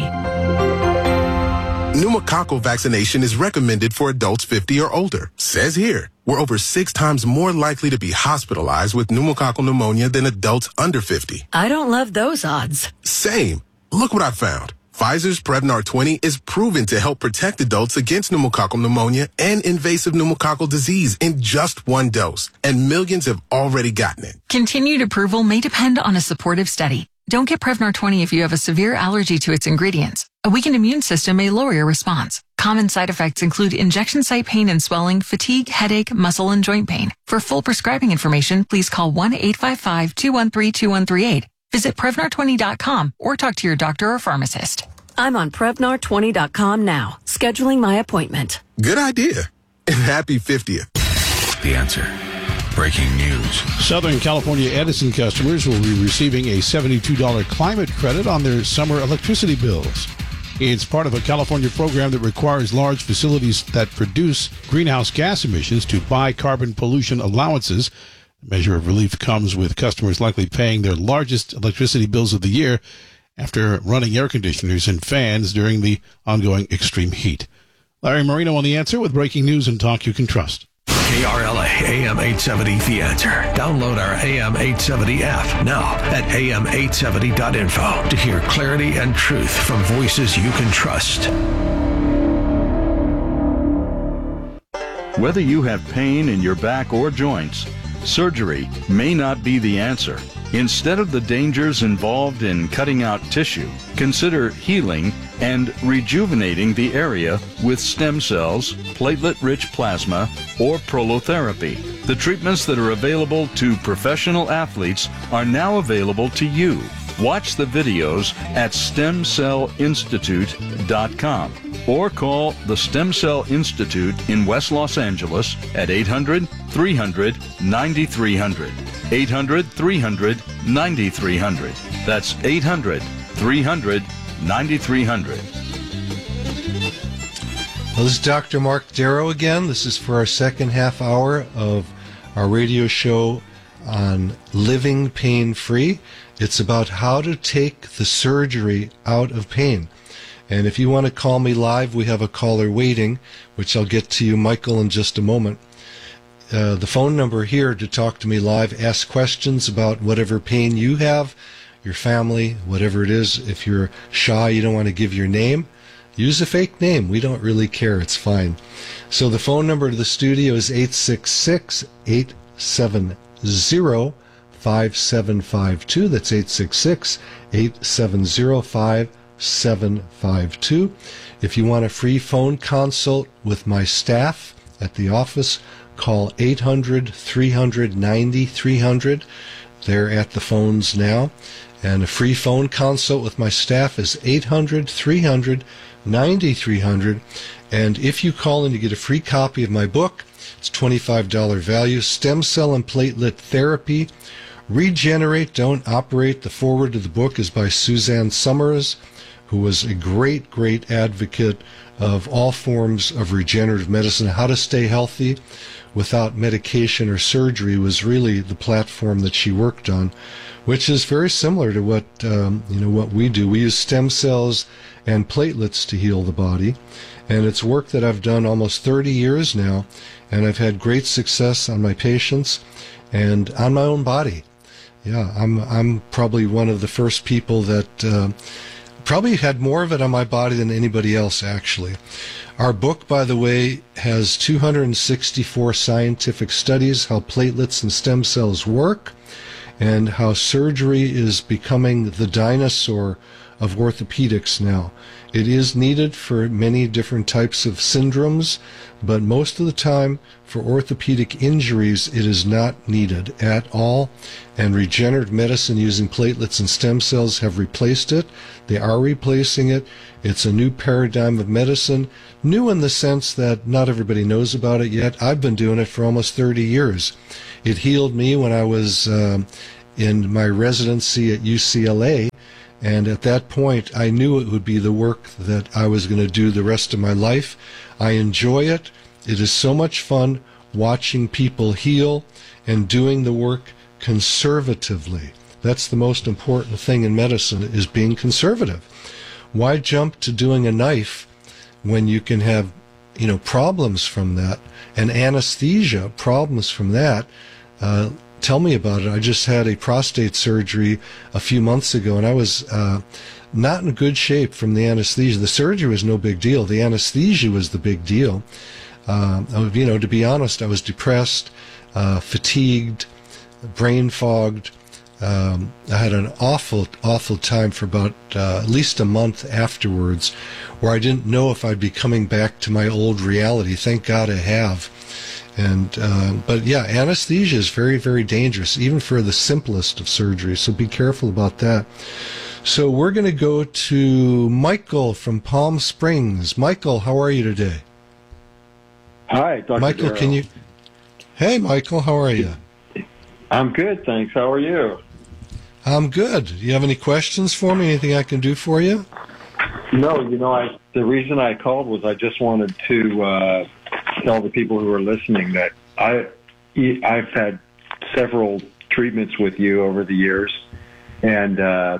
Speaker 7: Pneumococcal vaccination is recommended for adults fifty or older. Says here, we're over six times more likely to be hospitalized with pneumococcal pneumonia than adults under fifty.
Speaker 8: I don't love those odds.
Speaker 7: Same. Look what I found. Pfizer's Prevnar twenty is proven to help protect adults against pneumococcal pneumonia and invasive pneumococcal disease in just one dose. And millions have already gotten it.
Speaker 9: Continued approval may depend on a supportive study. Don't get Prevnar twenty if you have a severe allergy to its ingredients. A weakened immune system may lower your response. Common side effects include injection site pain and swelling, fatigue, headache, muscle, and joint pain. For full prescribing information, please call one eight five five, two one three, two one three eight. Visit Prevnar twenty dot com or talk to your doctor or pharmacist.
Speaker 8: I'm on Prevnar twenty dot com now, scheduling my appointment.
Speaker 7: Good idea. And happy fiftieth.
Speaker 3: The Answer. Breaking news.
Speaker 17: Southern California Edison customers will be receiving a seventy-two dollars climate credit on their summer electricity bills. It's part of a California program that requires large facilities that produce greenhouse gas emissions to buy carbon pollution allowances. The measure of relief comes with customers likely paying their largest electricity bills of the year after running air conditioners and fans during the ongoing extreme heat. Larry Marino on The Answer with breaking news and talk you can trust.
Speaker 3: K R L A A M eight seventy The Answer. Download our A M eight seventy app now at A M eight seventy dot info to hear clarity and truth from voices you can trust.
Speaker 13: Whether you have pain in your back or joints, surgery may not be the answer. Instead of the dangers involved in cutting out tissue, consider healing and rejuvenating the area with stem cells, platelet-rich plasma, or prolotherapy. The treatments that are available to professional athletes are now available to you. Watch the videos at stem cell institute dot com or call the Stem Cell Institute in West Los Angeles at eight hundred, three hundred, ninety-three hundred. eight hundred, three hundred, ninety-three hundred. That's eight hundred, three hundred, ninety-three hundred.
Speaker 2: Well, this is Doctor Mark Darrow again. This is for our second half hour of our radio show on living pain-free. It's about how to take the surgery out of pain. And if you want to call me live, we have a caller waiting, which I'll get to you, Michael, in just a moment. Uh, the phone number here to talk to me live, ask questions about whatever pain you have, your family, whatever it is. If you're shy, you don't want to give your name, use a fake name. We don't really care. It's fine. So the phone number to the studio is eight six six, eight seven zero, five seven five two. That's eight six six, eight seven zero, five seven five two. If you want a free phone consult with my staff at the office, call eight hundred, three hundred, ninety-three hundred. They're at the phones now. And a free phone consult with my staff is eight hundred, three hundred, ninety-three hundred. And if you call in, you get a free copy of my book. It's twenty-five dollars value, Stem Cell and Platelet Therapy. Regenerate, Don't Operate. The foreword to the book is by Suzanne Summers, who was a great, great advocate of all forms of regenerative medicine. How to stay healthy without medication or surgery was really the platform that she worked on, which is very similar to what um, you know what we do. We use stem cells and platelets to heal the body, and it's work that I've done almost thirty years now, and I've had great success on my patients and on my own body. Yeah, I'm I'm probably one of the first people that uh, probably had more of it on my body than anybody else, actually. Our book, by the way, has two hundred sixty-four scientific studies how platelets and stem cells work and how surgery is becoming the dinosaur of orthopedics now. It is needed for many different types of syndromes, but most of the time for orthopedic injuries, it is not needed at all. And regenerative medicine using platelets and stem cells have replaced it. They are replacing it. It's a new paradigm of medicine, new in the sense that not everybody knows about it yet. I've been doing it for almost thirty years. It healed me when I was um, in my residency at U C L A. And at that point, I knew it would be the work that I was going to do the rest of my life. I enjoy it. It is so much fun watching people heal and doing the work conservatively. That's the most important thing in medicine, is being conservative. Why jump to doing a knife when you can have, you know, problems from that, and anesthesia, problems from that? Uh, Tell me about it. I just had a prostate surgery a few months ago, and I was uh, not in good shape from the anesthesia. The surgery was no big deal. The anesthesia was the big deal. Uh, I was, you know, to be honest, I was depressed, uh, fatigued, brain fogged. Um, I had an awful, awful time for about uh, at least a month afterwards, where I didn't know if I'd be coming back to my old reality. Thank God I have. And uh, but yeah, anesthesia is very, very dangerous, even for the simplest of surgeries. So be careful about that. So we're going to go to Michael from Palm Springs. Michael, how are you today?
Speaker 18: Hi, Doctor
Speaker 2: Michael,
Speaker 18: Darrow.
Speaker 2: can you? Hey, Michael, how are you?
Speaker 18: I'm good, thanks. How are you?
Speaker 2: I'm good. Do you have any questions for me? Anything I can do for you?
Speaker 18: No, you know, I the reason I called was I just wanted to uh, tell the people who are listening that I I've had several treatments with you over the years, and uh,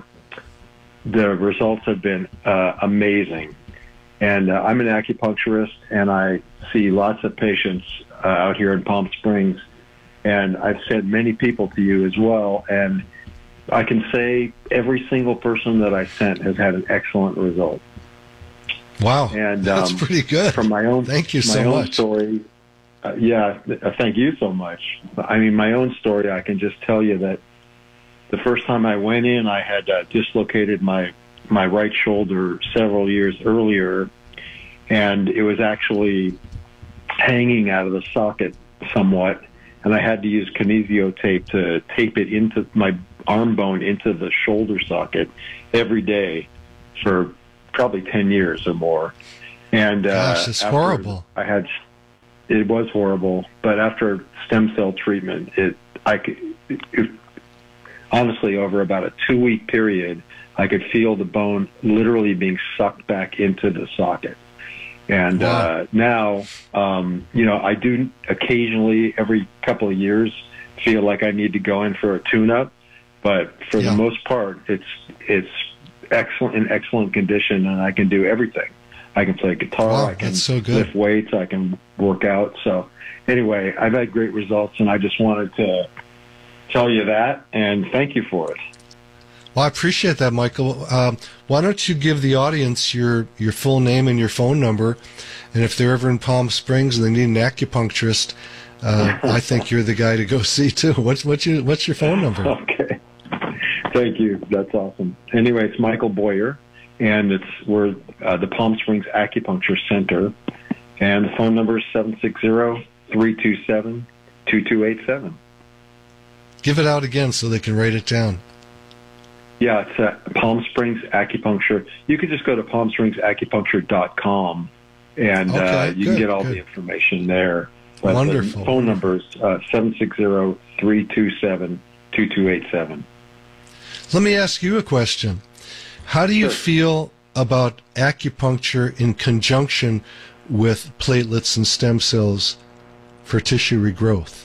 Speaker 18: the results have been uh, amazing. And uh, I'm an acupuncturist, and I see lots of patients uh, out here in Palm Springs, and I've sent many people to you as well, and I can say every single person that I sent has had an excellent result.
Speaker 2: Wow,
Speaker 18: and
Speaker 2: that's
Speaker 18: um,
Speaker 2: pretty good.
Speaker 18: From my own,
Speaker 2: thank you
Speaker 18: my
Speaker 2: so
Speaker 18: own
Speaker 2: much.
Speaker 18: Story, uh, yeah, uh, thank you so much. I mean, my own story, I can just tell you that the first time I went in, I had uh, dislocated my my right shoulder several years earlier, and it was actually hanging out of the socket somewhat, and I had to use kinesio tape to tape it into my arm bone into the shoulder socket every day for probably ten years or more. And uh,
Speaker 2: Gosh, it's horrible.
Speaker 18: I had, it was horrible, but after stem cell treatment, it, I could, it, honestly, over about a two week period, I could feel the bone literally being sucked back into the socket. And
Speaker 2: wow.
Speaker 18: uh, now, um, you know, I do occasionally, every couple of years, feel like I need to go in for a tune-up. But for
Speaker 2: yeah.
Speaker 18: the most part, it's it's excellent in excellent condition, and I can do everything. I can play guitar,
Speaker 2: wow,
Speaker 18: I can
Speaker 2: so
Speaker 18: lift weights, I can work out. So anyway, I've had great results, and I just wanted to tell you that, and thank you for it.
Speaker 2: Well, I appreciate that, Michael. Um, why don't you give the audience your, your full name and your phone number, and if they're ever in Palm Springs and they need an acupuncturist, uh, I think you're the guy to go see too. What's what's your what's your phone number?
Speaker 18: Okay, thank you. That's awesome. Anyway, it's Michael Boyer, and it's we're uh, the Palm Springs Acupuncture Center, and the phone number is seven six zero, three two seven, two two eight seven.
Speaker 2: Give it out again so they can write it down.
Speaker 18: Yeah, it's uh, Palm Springs Acupuncture. You could just go to palm springs acupuncture dot com, and
Speaker 2: okay,
Speaker 18: uh, you
Speaker 2: good,
Speaker 18: can get all
Speaker 2: good.
Speaker 18: the information there. But
Speaker 2: Wonderful.
Speaker 18: The phone number is uh, seven six zero, three two seven, two two eight seven.
Speaker 2: Let me ask you a question. How do you
Speaker 18: Sure.
Speaker 2: feel about acupuncture in conjunction with platelets and stem cells for tissue regrowth?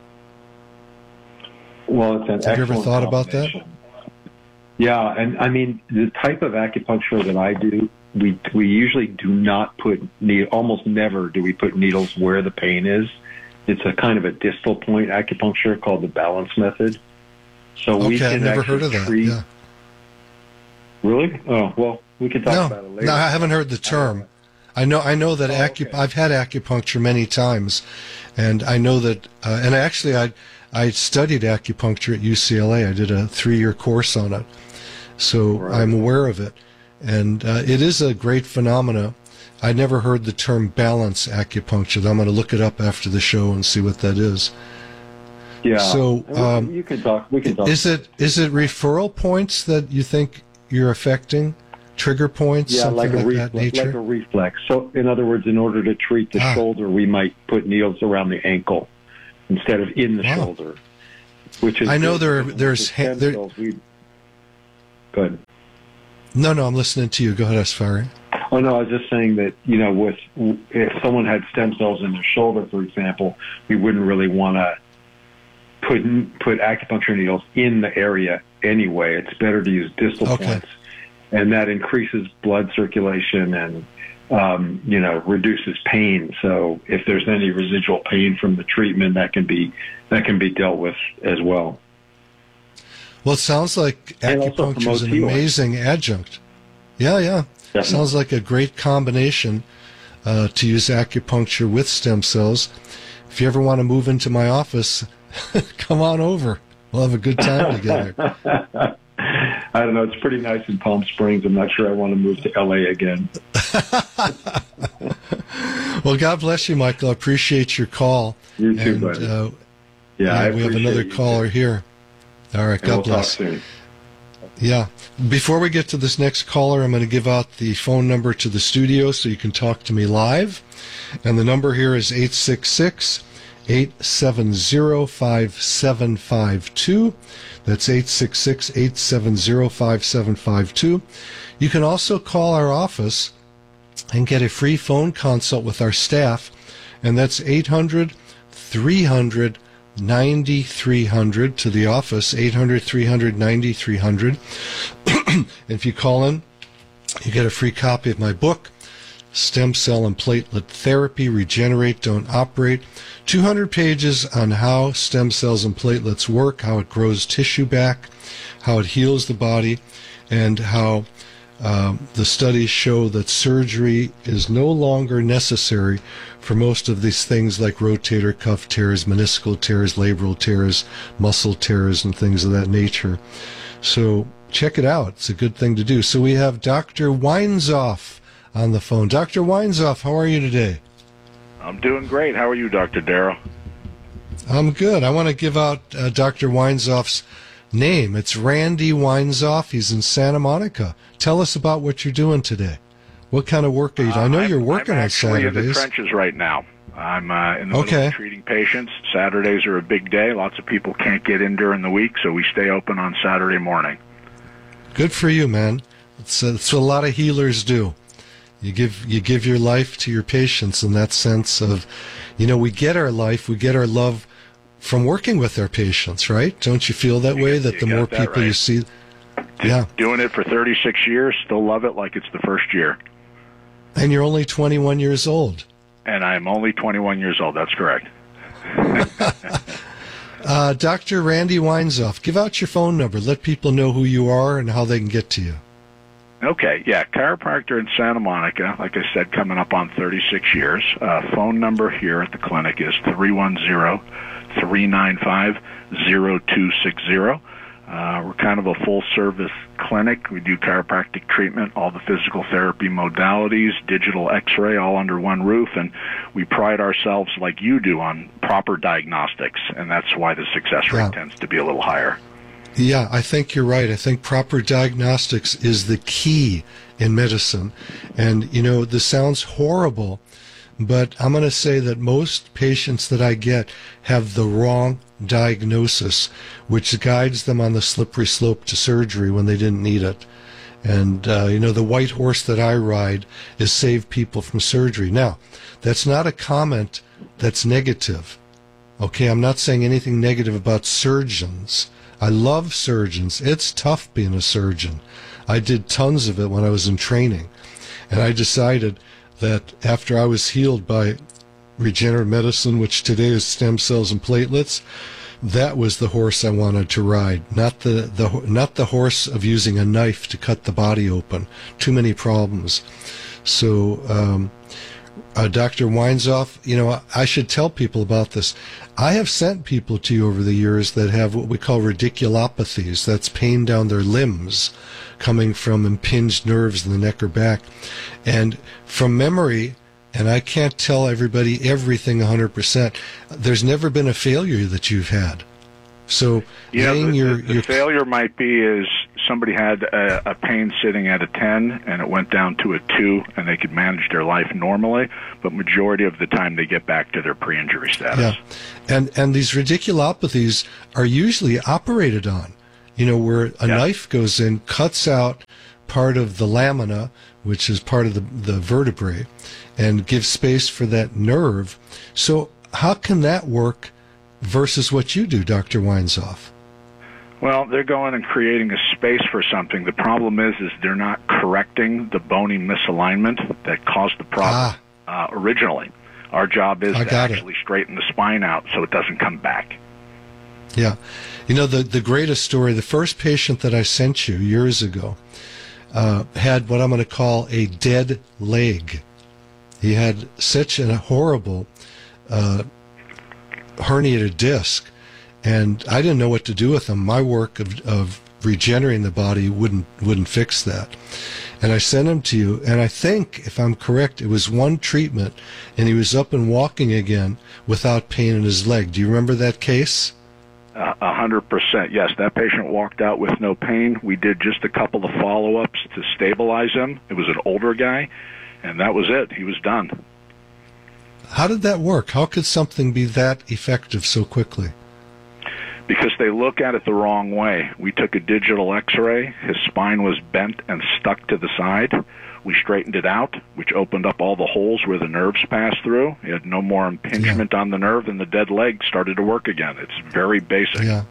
Speaker 18: Well, it's an
Speaker 2: Have you ever
Speaker 18: excellent
Speaker 2: thought about that?
Speaker 18: combination. Yeah, and I mean, the type of acupuncture that I do, we we usually do not put, ne- almost never do we put needles where the pain is. It's a kind of a distal point acupuncture called the balance method. So we
Speaker 2: Okay,
Speaker 18: can
Speaker 2: I've never
Speaker 18: actually
Speaker 2: heard of that.
Speaker 18: treat-
Speaker 2: Yeah.
Speaker 18: Really? Oh, well, we can talk
Speaker 2: No,
Speaker 18: about it later.
Speaker 2: no, I haven't heard the term. I know, I know that
Speaker 18: Oh,
Speaker 2: acu-
Speaker 18: okay.
Speaker 2: I've had acupuncture many times, and I know that. Uh, and actually, I I studied acupuncture at U C L A. I did a three-year course on it. So
Speaker 18: Right.
Speaker 2: I'm aware of it. And uh, it is a great phenomena. I never heard the term balance acupuncture. I'm going to look it up after the show and see what that is.
Speaker 18: Yeah.
Speaker 2: So um,
Speaker 18: you can talk. We can talk.
Speaker 2: is it is it referral points that you think you're affecting? Trigger points,
Speaker 18: Yeah,
Speaker 2: something
Speaker 18: like a
Speaker 2: like
Speaker 18: reflex,
Speaker 2: that nature?
Speaker 18: like a reflex. So, in other words, in order to treat the
Speaker 2: Ah.
Speaker 18: shoulder, we might put needles around the ankle instead of in the
Speaker 2: Wow.
Speaker 18: shoulder. Which is
Speaker 2: I know
Speaker 18: good
Speaker 2: there
Speaker 18: because
Speaker 2: there's
Speaker 18: with
Speaker 2: ha-
Speaker 18: stem
Speaker 2: there,
Speaker 18: cells, we- Good.
Speaker 2: no no I'm listening to you. Go ahead, Asfari.
Speaker 18: Oh no, I was just saying that you know, with if someone had stem cells in their shoulder, for example, we wouldn't really want to put put acupuncture needles in the area anyway. It's better to use distal
Speaker 2: Okay.
Speaker 18: points, and that increases blood circulation and um, you know reduces pain. So if there's any residual pain from the treatment, that can be that can be dealt with as well.
Speaker 2: Well, it sounds like
Speaker 18: And also
Speaker 2: acupuncture is
Speaker 18: promotes
Speaker 2: an
Speaker 18: healing.
Speaker 2: amazing adjunct. Yeah, yeah.
Speaker 18: Definitely.
Speaker 2: Sounds like a great combination uh, to use acupuncture with stem cells. If you ever want to move into my office, come on over. We'll have a good time together.
Speaker 18: I don't know. It's pretty nice in Palm Springs. I'm not sure I want to move to L A again.
Speaker 2: Well, God bless you, Michael. I appreciate your call.
Speaker 18: You too,
Speaker 2: and,
Speaker 18: buddy.
Speaker 2: Uh,
Speaker 18: Yeah, I
Speaker 2: we have
Speaker 18: appreciate
Speaker 2: another
Speaker 18: you
Speaker 2: caller
Speaker 18: too.
Speaker 2: here. All right,
Speaker 18: And
Speaker 2: God
Speaker 18: we'll
Speaker 2: bless.
Speaker 18: talk soon.
Speaker 2: Yeah. Before we get to this next caller, I'm going to give out the phone number to the studio so you can talk to me live. And the number here is eight six six, eight seven zero, five seven five two. That's eight six six, eight seven zero, five seven five two. You can also call our office and get a free phone consult with our staff, and that's eight hundred, three hundred, ninety-three hundred to the office, eight hundred, three hundred, ninety-three hundred. If you call in, you get a free copy of my book, Stem Cell and Platelet Therapy, Regenerate, Don't Operate. two hundred pages on how stem cells and platelets work, how it grows tissue back, how it heals the body, and how um, the studies show that surgery is no longer necessary for most of these things like rotator cuff tears, meniscal tears, labral tears, muscle tears, and things of that nature. So check it out. It's a good thing to do. So we have Doctor Weinzoff on the phone. Doctor Weinzoff, how are you today?
Speaker 14: I'm doing great. How are you, Doctor Darrow?
Speaker 2: I'm good. I want to give out uh, Doctor Weinzoff's name. It's Randy Weinzoff. He's in Santa Monica. Tell us about what you're doing today. What kind of work are you doing? I know
Speaker 14: I'm-
Speaker 2: you're working
Speaker 14: I'm
Speaker 2: on
Speaker 14: actually in the
Speaker 2: Saturdays.
Speaker 14: trenches right now. I'm uh, in the middle
Speaker 2: Okay.
Speaker 14: of treating patients. Saturdays are a big day. Lots of people can't get in during the week, so we stay open on Saturday morning.
Speaker 2: Good for you, man. It's, uh, it's what a lot of healers do. You give you give your life to your patients in that sense of, you know, we get our life, we get our love from working with our patients, right? Don't you feel that way? That the
Speaker 14: got
Speaker 2: more
Speaker 14: that
Speaker 2: people you
Speaker 14: right.
Speaker 2: see, yeah.
Speaker 14: Doing it for thirty-six years, still love it like it's the first year.
Speaker 2: And you're only twenty-one years old.
Speaker 14: And I'm only twenty-one years old. That's correct.
Speaker 2: Uh, Doctor Randy Weinzoff, give out your phone number. Let people know who you are and how they can get to you.
Speaker 14: Okay, yeah, chiropractor in Santa Monica, like I said, coming up on thirty-six years. Uh, phone number here at the clinic is three one zero, three nine five, zero two six zero. Uh, we're kind of a full-service clinic. We do chiropractic treatment, all the physical therapy modalities, digital x-ray, all under one roof, and we pride ourselves, like you do, on proper diagnostics, and that's why the success rate
Speaker 2: Yeah.
Speaker 14: tends to be a little higher.
Speaker 2: Yeah, I think you're right. I think proper diagnostics is the key in medicine. And, you know, this sounds horrible, but I'm going to say that most patients that I get have the wrong diagnosis, which guides them on the slippery slope to surgery when they didn't need it. And, uh, you know, the white horse that I ride is save people from surgery. Now, that's not a comment that's negative. Okay, I'm not saying anything negative about surgeons. I love surgeons. It's tough being a surgeon. I did tons of it when I was in training. And I decided that after I was healed by regenerative medicine, which today is stem cells and platelets, that was the horse I wanted to ride, not the, the not the horse of using a knife to cut the body open. Too many problems. So um, uh, Doctor Weinzoff, you know, I should tell people about this. I have sent people to you over the years that have what we call radiculopathies. That's pain down their limbs coming from impinged nerves in the neck or back. And from memory, and I can't tell everybody everything one hundred percent, there's never been a failure that you've had. So
Speaker 14: yeah, the,
Speaker 2: your,
Speaker 14: the, the
Speaker 2: your...
Speaker 14: failure might be is somebody had a, a pain sitting at a ten and it went down to a two and they could manage their life normally, but majority of the time they get back to their pre-injury status.
Speaker 2: Yeah, and, and these radiculopathies are usually operated on, you know, where a
Speaker 14: yeah.
Speaker 2: knife goes in, cuts out part of the lamina, which is part of the, the vertebrae, and gives space for that nerve. So how can that work versus what you do, Doctor Weinzoff?
Speaker 14: Well, they're going and creating a space for something. The problem is, is they're not correcting the bony misalignment that caused the problem ah. uh, originally. Our job is
Speaker 2: I
Speaker 14: to
Speaker 2: got
Speaker 14: actually
Speaker 2: it.
Speaker 14: straighten the spine out so it doesn't come back.
Speaker 2: Yeah. You know, the, the greatest story, the first patient that I sent you years ago uh, had what I'm going to call a dead leg. He had such a horrible uh, herniated disc, and I didn't know what to do with him. My work of, of regenerating the body wouldn't wouldn't fix that. And I sent him to you, and I think, if I'm correct, it was one treatment, and he was up and walking again without pain in his leg. Do you remember that case?
Speaker 14: A uh, hundred percent, yes. That patient walked out with no pain. We did just a couple of follow-ups to stabilize him. It was an older guy, and that was it. He was done.
Speaker 2: How did that work? How could something be that effective so quickly?
Speaker 14: Because they look at it the wrong way. We took a digital x-ray. His spine was bent and stuck to the side. We straightened it out, which opened up all the holes where the nerves pass through. He had no more impingement yeah. on the nerve, and the dead leg started to work again. It's very basic.
Speaker 2: Yeah.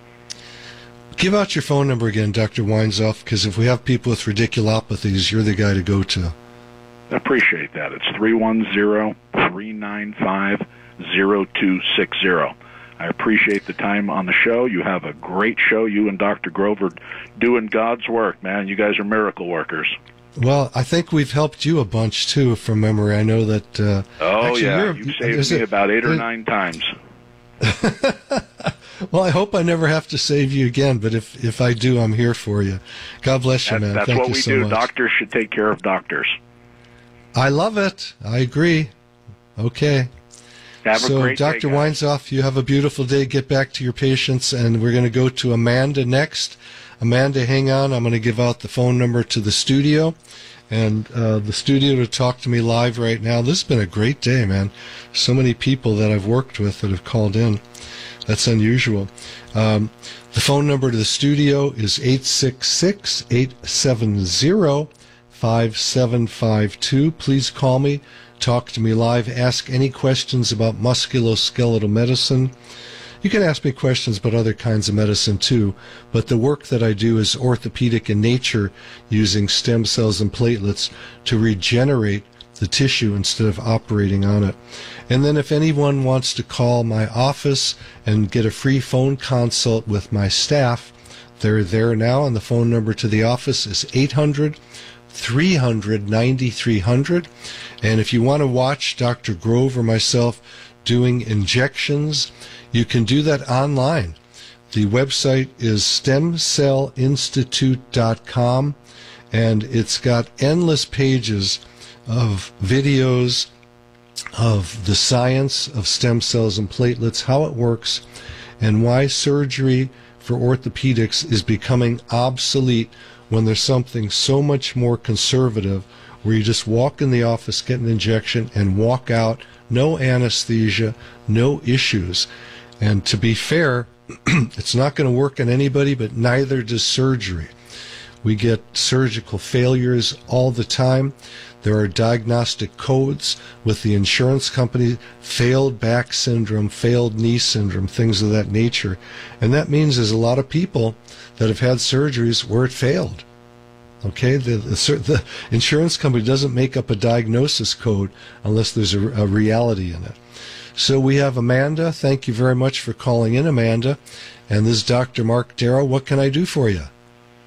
Speaker 2: Give out your phone number again, Doctor Weinzoff, because if we have people with radiculopathies, you're the guy to go to.
Speaker 14: I appreciate that. It's three one zero, three nine five, zero two six zero. I appreciate the time on the show. You have a great show. You and Doctor Grove are doing God's work, man. You guys are miracle workers.
Speaker 2: Well, I think we've helped you a bunch, too, from memory. I know that... Uh,
Speaker 14: oh,
Speaker 2: actually,
Speaker 14: yeah. You've saved me a, about eight or nine times.
Speaker 2: Well, I hope I never have to save you again, but if, if I do, I'm here for you. God bless you,
Speaker 14: that,
Speaker 2: man.
Speaker 14: That's
Speaker 2: Thank
Speaker 14: what
Speaker 2: you
Speaker 14: we
Speaker 2: so
Speaker 14: do.
Speaker 2: much.
Speaker 14: Doctors should take care of doctors.
Speaker 2: I love it. I agree. Okay.
Speaker 14: Have
Speaker 2: so,
Speaker 14: a great
Speaker 2: Doctor
Speaker 14: day, guys.
Speaker 2: Weinzoff, you have a beautiful day. Get back to your patients, and we're going to go to Amanda next. Amanda, hang on. I'm going to give out the phone number to the studio, and uh, the studio to talk to me live right now. This has been a great day, man. So many people that I've worked with that have called in. That's unusual. Um, the phone number to the studio is eight six six, eight seven zero, five seven five two. Please call me. Talk to me live. Ask any questions about musculoskeletal medicine. You can ask me questions about other kinds of medicine too, but the work that I do is orthopedic in nature, using stem cells and platelets to regenerate the tissue instead of operating on it. And then if anyone wants to call my office and get a free phone consult with my staff, they're there now, and the phone number to the office is eight hundred, three hundred, ninety-three hundred. And if you want to watch Doctor Grove or myself doing injections, you can do that online. The website is stem cell institute dot com, and it's got endless pages of videos of the science of stem cells and platelets, how it works, and why surgery for orthopedics is becoming obsolete when there's something so much more conservative, where you just walk in the office, get an injection, and walk out, no anesthesia, no issues. And to be fair, it's not going to work on anybody, but neither does surgery. We get surgical failures all the time. There are diagnostic codes with the insurance company, failed back syndrome, failed knee syndrome, things of that nature. And that means there's a lot of people that have had surgeries where it failed. Okay, the, the, the insurance company doesn't make up a diagnosis code unless there's a, a reality in it. So we have Amanda. Thank you very much for calling in, Amanda. And this is Doctor Mark Darrow. What can I do for you?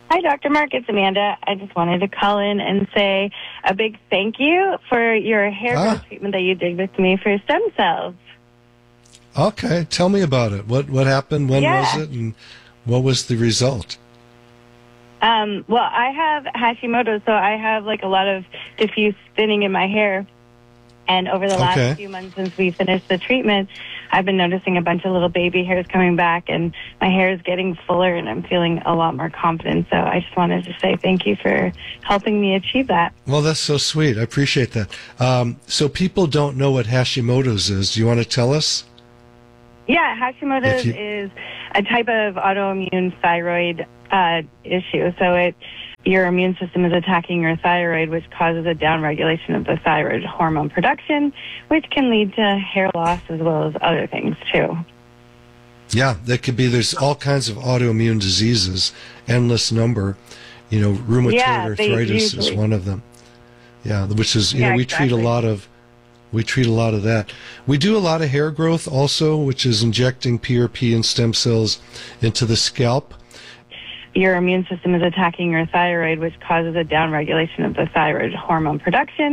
Speaker 19: Hi, Doctor Mark. It's Amanda. I just wanted to call in and say a big thank you for your hair
Speaker 2: Ah.
Speaker 19: growth treatment that you did with me for stem cells.
Speaker 2: Okay, tell me about it. What what happened? When
Speaker 19: Yeah.
Speaker 2: was it? And what was the result?
Speaker 19: Um, well, I have Hashimoto's, so I have like a lot of diffuse thinning in my hair. And over the last
Speaker 2: Okay.
Speaker 19: few months since we finished the treatment, I've been noticing a bunch of little baby hairs coming back, and my hair is getting fuller, and I'm feeling a lot more confident. So I just wanted to say thank you for helping me achieve that.
Speaker 2: Well, that's so sweet. I appreciate that. Um, so people don't know what Hashimoto's is. Do you want to tell us?
Speaker 19: Yeah, Hashimoto's
Speaker 2: If you-
Speaker 19: is a type of autoimmune thyroid uh, issue. So it your immune system is attacking your thyroid, which causes a downregulation of the thyroid hormone production, which can lead to hair loss as well as other things too.
Speaker 2: Yeah, that could be. There's all kinds of autoimmune diseases, endless number. You know, rheumatoid
Speaker 19: Yeah, they
Speaker 2: arthritis is
Speaker 19: usually-
Speaker 2: one of them. Yeah, which is, you
Speaker 19: Yeah,
Speaker 2: know, we treat a
Speaker 19: exactly.
Speaker 2: lot of, we treat a lot of that. We do a lot of hair growth also, which is injecting P R P and stem cells into the scalp.
Speaker 19: Your immune system is attacking your thyroid, which causes a downregulation of the thyroid hormone production,